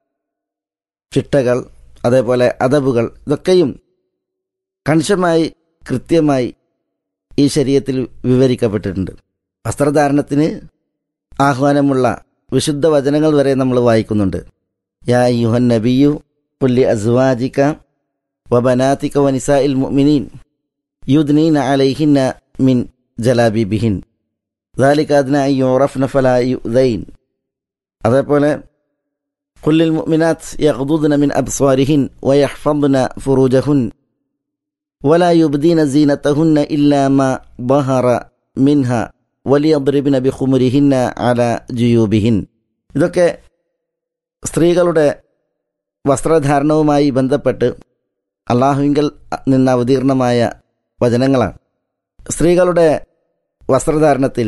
ചിട്ടകൾ, അതേപോലെ അദബുകൾ, ഇതൊക്കെയും കണിശമായി കൃത്യമായി ഈ ശരീഅത്തിൽ വിവരിക്കപ്പെട്ടിട്ടുണ്ട്. വസ്ത്രധാരണത്തിന് ആഹ്വാനമുള്ള വിശുദ്ധ വചനങ്ങൾ വരെ നമ്മൾ വായിക്കുന്നുണ്ട്. യാ അയ്യുഹൻ നബിയു ഖുൽ ലി അസ്വാജിക വബനാതിക വനിസാഇൽ മുഅ്മിനീൻ യുദ്നീന അലൈഹിന്ന മിൻ ജലാബിബിഹിൻ ذلك أدنى أن يعرفن فلا يؤذين. അതേപോലെ قل للمؤمنات يغضضن من أبصارهن ويحفظن فروجهن ولا يبدين زينتهن إلا ما ظهر منها وليضربن بخمرهن على جيوبهن. ഇതൊക്കെ സ്ത്രീകളുടെ വസ്ത്രധാരണവുമായി ബന്ധപ്പെട്ട് അള്ളാഹുവിങ്കൽ നിന്ന് അവതീർണമായ വചനങ്ങളാണ്. സ്ത്രീകളുടെ വസ്ത്രധാരണത്തിൽ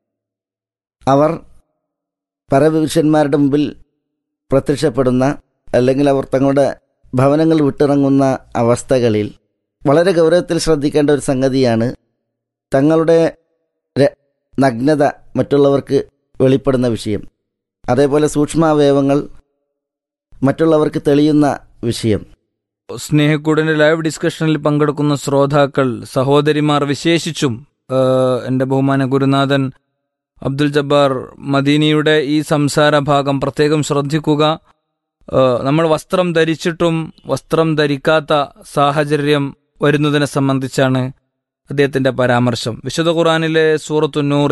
അവർ പരപുരുഷന്മാരുടെ മുമ്പിൽ പ്രത്യക്ഷപ്പെടുന്ന, അല്ലെങ്കിൽ അവർ തങ്ങളുടെ ഭവനങ്ങൾ വിട്ടിറങ്ങുന്ന അവസ്ഥകളിൽ വളരെ ഗൗരവത്തിൽ ശ്രദ്ധിക്കേണ്ട ഒരു സംഗതിയാണ് തങ്ങളുടെ നഗ്നത മറ്റുള്ളവർക്ക് വെളിപ്പെടുന്ന വിഷയം. അതേപോലെ സൂക്ഷ്മാവയവങ്ങൾ മറ്റുള്ളവർക്ക് തെളിയുന്ന വിഷയം. സ്നേഹക്കൂടിന്റെ ലൈവ് ഡിസ്കഷനിൽ പങ്കെടുക്കുന്ന ശ്രോതാക്കൾ, സഹോദരിമാർ, വിശേഷിച്ചും എൻ്റെ ബഹുമാന ഗുരുനാഥൻ അബ്ദുൽ ജബ്ബാർ മദീനിയുടെ ഈ സംസാര ഭാഗം പ്രത്യേകം ശ്രദ്ധിക്കുക. നമ്മൾ വസ്ത്രം ധരിച്ചിട്ടും വസ്ത്രം ധരിക്കാത്ത സാഹചര്യം വരുന്നതിനെ സംബന്ധിച്ചാണ് അദ്ദേഹത്തിന്റെ പരാമർശം. വിശുദ്ധ ഖുർആനിലെ സൂറത്തു നൂർ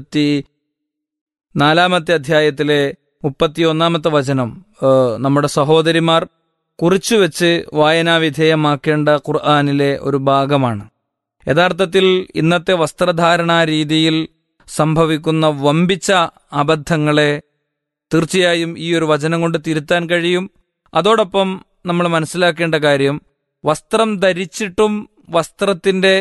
24-ാമത്തെ അധ്യായത്തിലെ 31-ാമത്തെ വചനം നമ്മുടെ സഹോദരിമാർ കുറിച്ചുവെച്ച് വായനാവിധേയമാക്കേണ്ട ഖുർആനിലെ ഒരു ഭാഗമാണ്. യഥാർത്ഥത്തിൽ ഇന്നത്തെ വസ്ത്രധാരണാ രീതിയിൽ സംഭവിക്കുന്ന വമ്പിച്ച അബദ്ധങ്ങളെ തീർച്ചയായും ഈ ഒരു വചനം കൊണ്ട് തിരുത്താൻ കഴിയും. അതോടൊപ്പം നമ്മൾ മനസ്സിലാക്കേണ്ട കാര്യം, വസ്ത്രം ധരിച്ചിട്ടും വസ്ത്രത്തിന്റെ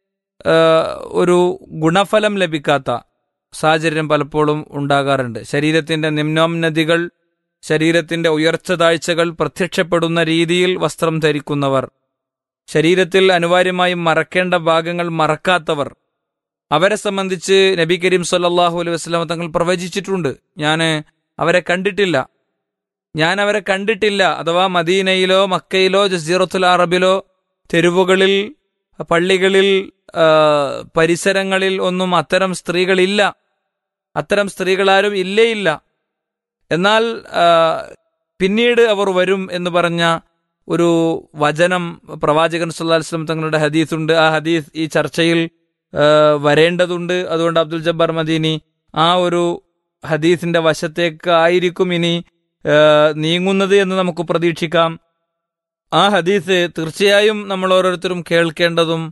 ഒരു ഗുണഫലം ലഭിക്കാത്ത സാഹചര്യം പലപ്പോഴും ഉണ്ടാകാറുണ്ട്. ശരീരത്തിന്റെ നിമ്നോന്നതികൾ, ശരീരത്തിന്റെ ഉയർച്ച താഴ്ചകൾ പ്രത്യക്ഷപ്പെടുന്ന രീതിയിൽ വസ്ത്രം ധരിക്കുന്നവർ, ശരീരത്തിൽ അനിവാര്യമായും മറക്കേണ്ട ഭാഗങ്ങൾ മറക്കാത്തവർ, അവരെ സംബന്ധിച്ച് നബി കരീം സല്ലല്ലാഹു അലൈഹി വസല്ലം തങ്ങൾ പ്രവചിച്ചിട്ടുണ്ട്. ഞാൻ അവരെ കണ്ടിട്ടില്ല അഥവാ മദീനയിലോ മക്കയിലോ ജസീറത്തുൽ അറബിലോ തെരുവുകളിൽ, പള്ളികളിൽ, പരിസരങ്ങളിൽ ഒന്നും അത്തരം സ്ത്രീകളില്ല, അത്തരം സ്ത്രീകളാരും ഇല്ല. എന്നാൽ പിന്നീട് അവർ വരും എന്ന് പറഞ്ഞ ഒരു വചനം പ്രവാചകൻ സല്ലല്ലാഹു അലൈഹി വസല്ലം തങ്ങളുടെ ഹദീസുണ്ട്. ആ ഹദീസ് ഈ ചർച്ചയിൽ വരേണ്ടതുണ്ട്. അതുകൊണ്ട് അബ്ദുൽ ജബ്ബാർ മദീനി ആ ഒരു ഹദീസിന്റെ വശത്തേക്ക് ആയിരിക്കും ഇനി നീങ്ങുന്നത് എന്ന് നമുക്ക് പ്രതീക്ഷിക്കാം. ആ ഹദീസ് തീർച്ചയായും നമ്മൾ ഓരോരുത്തരും കേൾക്കേണ്ടതും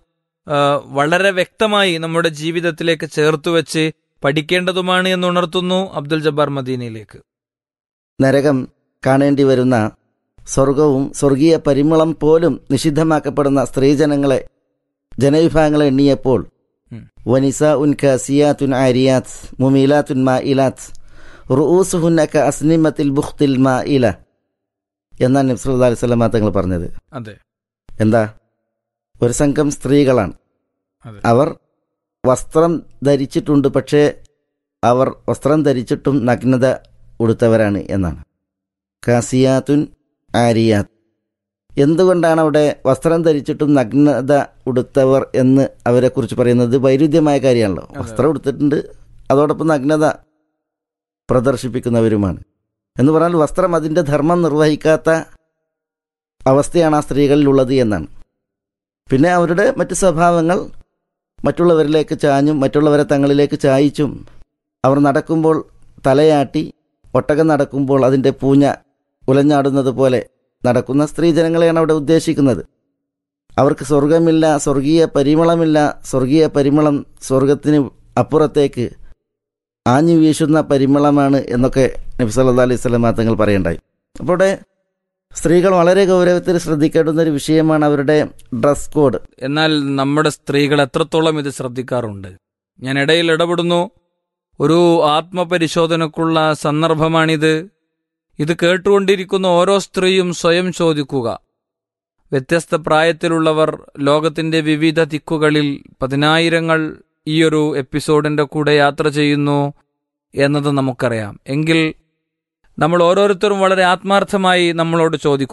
വളരെ വ്യക്തമായി നമ്മുടെ ജീവിതത്തിലേക്ക് ചേർത്തുവെച്ച് പഠിക്കേണ്ടതുമാണ് എന്ന് ഉണർത്തുന്നു അബ്ദുൽ ജബ്ബാർ മദീനയിലേക്ക്. നരകം കാണേണ്ടി വരുന്ന സ്വർഗവും സ്വർഗീയ പരിമളം പോലും നിഷിദ്ധമാക്കപ്പെടുന്ന സ്ത്രീജനങ്ങളെ, ജനവിഭാഗങ്ങളെ എണ്ണിയപ്പോൾ വനിസാഉൻ കാസിയാത്തുൻ ആരിയാത്ത് മുമീലാത്തുൻ മായിലാത്ത് റുഊസുഹുന്ന കഅസ്നിമത്തിൽ ബുഖ്തിൽ മായില എന്നാണ് നബി സല്ലല്ലാഹു അലൈഹി വസല്ലം തങ്ങൾ പറഞ്ഞത്. അതെ, എന്താ? ഒരു സംഘം സ്ത്രീകളാണ്. അവർ വസ്ത്രം ധരിച്ചിട്ടുണ്ട്, പക്ഷേ അവർ വസ്ത്രം ധരിച്ചിട്ടും നഗ്നത ഉടുത്തവരാണ് എന്നാണ്. കാസിയാത്തുൻ ആരിയാത്ത്. എന്തുകൊണ്ടാണ് അവിടെ വസ്ത്രം ധരിച്ചിട്ടും നഗ്നത ഉടുത്തവർ എന്ന് അവരെക്കുറിച്ച് പറയുന്നത്? വൈരുദ്ധ്യമായ കാര്യമാണല്ലോ. വസ്ത്രം ഉടുത്തിട്ടുണ്ട്, അതോടൊപ്പം നഗ്നത പ്രദർശിപ്പിക്കുന്നവരുമാണ് എന്ന് പറഞ്ഞാൽ വസ്ത്രം അതിൻ്റെ ധർമ്മം നിർവഹിക്കാത്ത അവസ്ഥയാണ് ആ സ്ത്രീകളിലുള്ളത് എന്നാണ്. പിന്നെ അവരുടെ മറ്റ് സ്വഭാവങ്ങൾ മറ്റുള്ളവരിലേക്ക് ചാഞ്ഞും മറ്റുള്ളവരെ തങ്ങളിലേക്ക് ചായിച്ചും, അവർ നടക്കുമ്പോൾ തലയാട്ടി, ഒട്ടകം നടക്കുമ്പോൾ അതിൻ്റെ പൂഞ്ഞ ഉലഞ്ഞാടുന്നത് പോലെ നടക്കുന്ന സ്ത്രീജനങ്ങളെയാണ് അവിടെ ഉദ്ദേശിക്കുന്നത്. അവർക്ക് സ്വർഗമില്ല, സ്വർഗീയ പരിമളമില്ല. സ്വർഗീയ പരിമളം സ്വർഗത്തിന് അപ്പുറത്തേക്ക് ആഞ്ഞു വീശുന്ന പരിമളമാണ് എന്നൊക്കെ നബി സല്ലല്ലാഹു അലൈഹി വസല്ലം തങ്ങൾ പറയണ്ടായി. അപ്പോൾ ഇവിടെ സ്ത്രീകൾ വളരെ ഗൗരവത്തിൽ ശ്രദ്ധിക്കേണ്ടുന്ന ഒരു വിഷയമാണ് അവരുടെ ഡ്രസ് കോഡ്. എന്നാൽ നമ്മുടെ സ്ത്രീകൾ എത്രത്തോളം ഇത് ശ്രദ്ധിക്കാറുണ്ട്? ഞാൻ ഇടയിൽ ഇടപെടുന്നു. ഒരു ആത്മപരിശോധനക്കുള്ള സന്ദർഭമാണിത്. ഇത് കേട്ടുകൊണ്ടിരിക്കുന്ന ഓരോ സ്ത്രീയും സ്വയം ചോദിക്കുക. വ്യത്യസ്ത പ്രായത്തിലുള്ളവർ ലോകത്തിന്റെ വിവിധ ദിക്കുകളിൽ പതിനായിരങ്ങൾ ഈയൊരു എപ്പിസോഡിന്റെ കൂടെ യാത്ര ചെയ്യുന്നു എന്നത് നമുക്കറിയാം. എങ്കിൽ നമ്മൾ ഓരോരുത്തരും വളരെ ആത്മാർത്ഥമായി നമ്മളോട്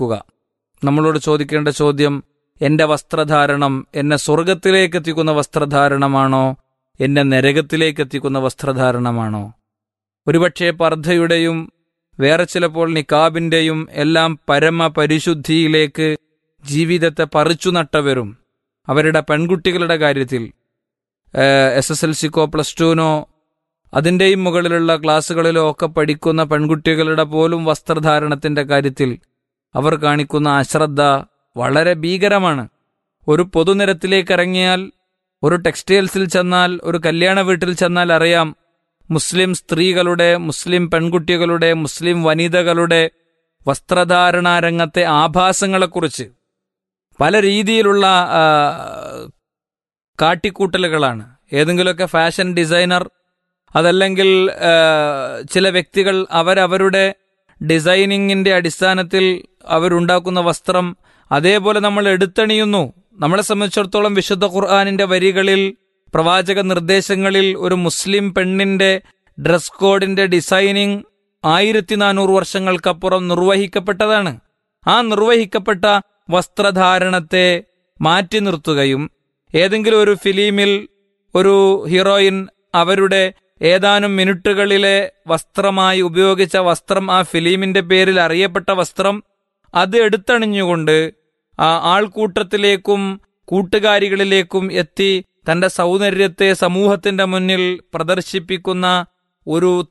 ചോദിക്കേണ്ട ചോദ്യം, എന്റെ വസ്ത്രധാരണം എന്നെ സ്വർഗത്തിലേക്ക് എത്തിക്കുന്ന വസ്ത്രധാരണമാണോ, എന്നെ നരകത്തിലേക്ക് എത്തിക്കുന്ന വസ്ത്രധാരണമാണോ? ഒരുപക്ഷെ പർദ്ദയുടെയും വേറെ ചിലപ്പോൾ നിക്കാബിന്റെയും എല്ലാം പരമപരിശുദ്ധിയിലേക്ക് ജീവിതത്തെ പറിച്ചു നട്ടവരും അവരുടെ പെൺകുട്ടികളുടെ കാര്യത്തിൽ SSLCക്കോ +2നോ അതിൻ്റെയും മുകളിലുള്ള ക്ലാസ്സുകളിലോ ഒക്കെ പഠിക്കുന്ന പെൺകുട്ടികളുടെ പോലും വസ്ത്രധാരണത്തിന്റെ കാര്യത്തിൽ അവർ കാണിക്കുന്ന അശ്രദ്ധ വളരെ ഭീകരമാണ്. ഒരു പൊതുനിരത്തിലേക്ക് ഇറങ്ങിയാൽ, ഒരു ടെക്സ്റ്റൈൽസിൽ ചെന്നാൽ, ഒരു കല്യാണ വീട്ടിൽ ചെന്നാൽ അറിയാം മുസ്ലിം സ്ത്രീകളുടെ, മുസ്ലിം പെൺകുട്ടികളുടെ, മുസ്ലിം വനിതകളുടെ വസ്ത്രധാരണാ രംഗത്തെ ആഭാസങ്ങളെക്കുറിച്ച് പല രീതിയിലുള്ള കാട്ടിക്കൂട്ടലുകളാണ്. ഏതെങ്കിലുമൊക്കെ ഫാഷൻ ഡിസൈനർ, അതല്ലെങ്കിൽ ചില വ്യക്തികൾ അവരവരുടെ ഡിസൈനിങ്ങിന്റെ അടിസ്ഥാനത്തിൽ അവരുണ്ടാക്കുന്ന വസ്ത്രം അതേപോലെ നമ്മൾ എടുത്തണിയുന്നു. നമ്മളെ സംബന്ധിച്ചിടത്തോളം വിശുദ്ധ ഖുർആനിന്റെ വരികളിൽ, പ്രവാചക നിർദ്ദേശങ്ങളിൽ ഒരു മുസ്ലിം പെണ്ണിന്റെ ഡ്രസ് കോഡിന്റെ ഡിസൈനിങ് 1400 വർഷങ്ങൾക്കപ്പുറം നിർവഹിക്കപ്പെട്ടതാണ്. ആ നിർവഹിക്കപ്പെട്ട വസ്ത്രധാരണത്തെ മാറ്റി നിർത്തുകയും ഏതെങ്കിലും ഒരു ഫിലിമിൽ ഒരു ഹീറോയിൻ അവരുടെ ഏതാനും മിനിറ്റുകളിലെ വസ്ത്രമായി ഉപയോഗിച്ച വസ്ത്രം, ആ ഫിലിമിന്റെ പേരിൽ അറിയപ്പെട്ട വസ്ത്രം, അത് എടുത്തണിഞ്ഞുകൊണ്ട് ആ ആൾക്കൂട്ടത്തിലേക്കും കൂട്ടുകാരികളിലേക്കും എത്തി തന്റെ സൗന്ദര്യത്തെ സമൂഹത്തിന്റെ മുന്നിൽ പ്രദർശിപ്പിക്കുന്ന ഒരു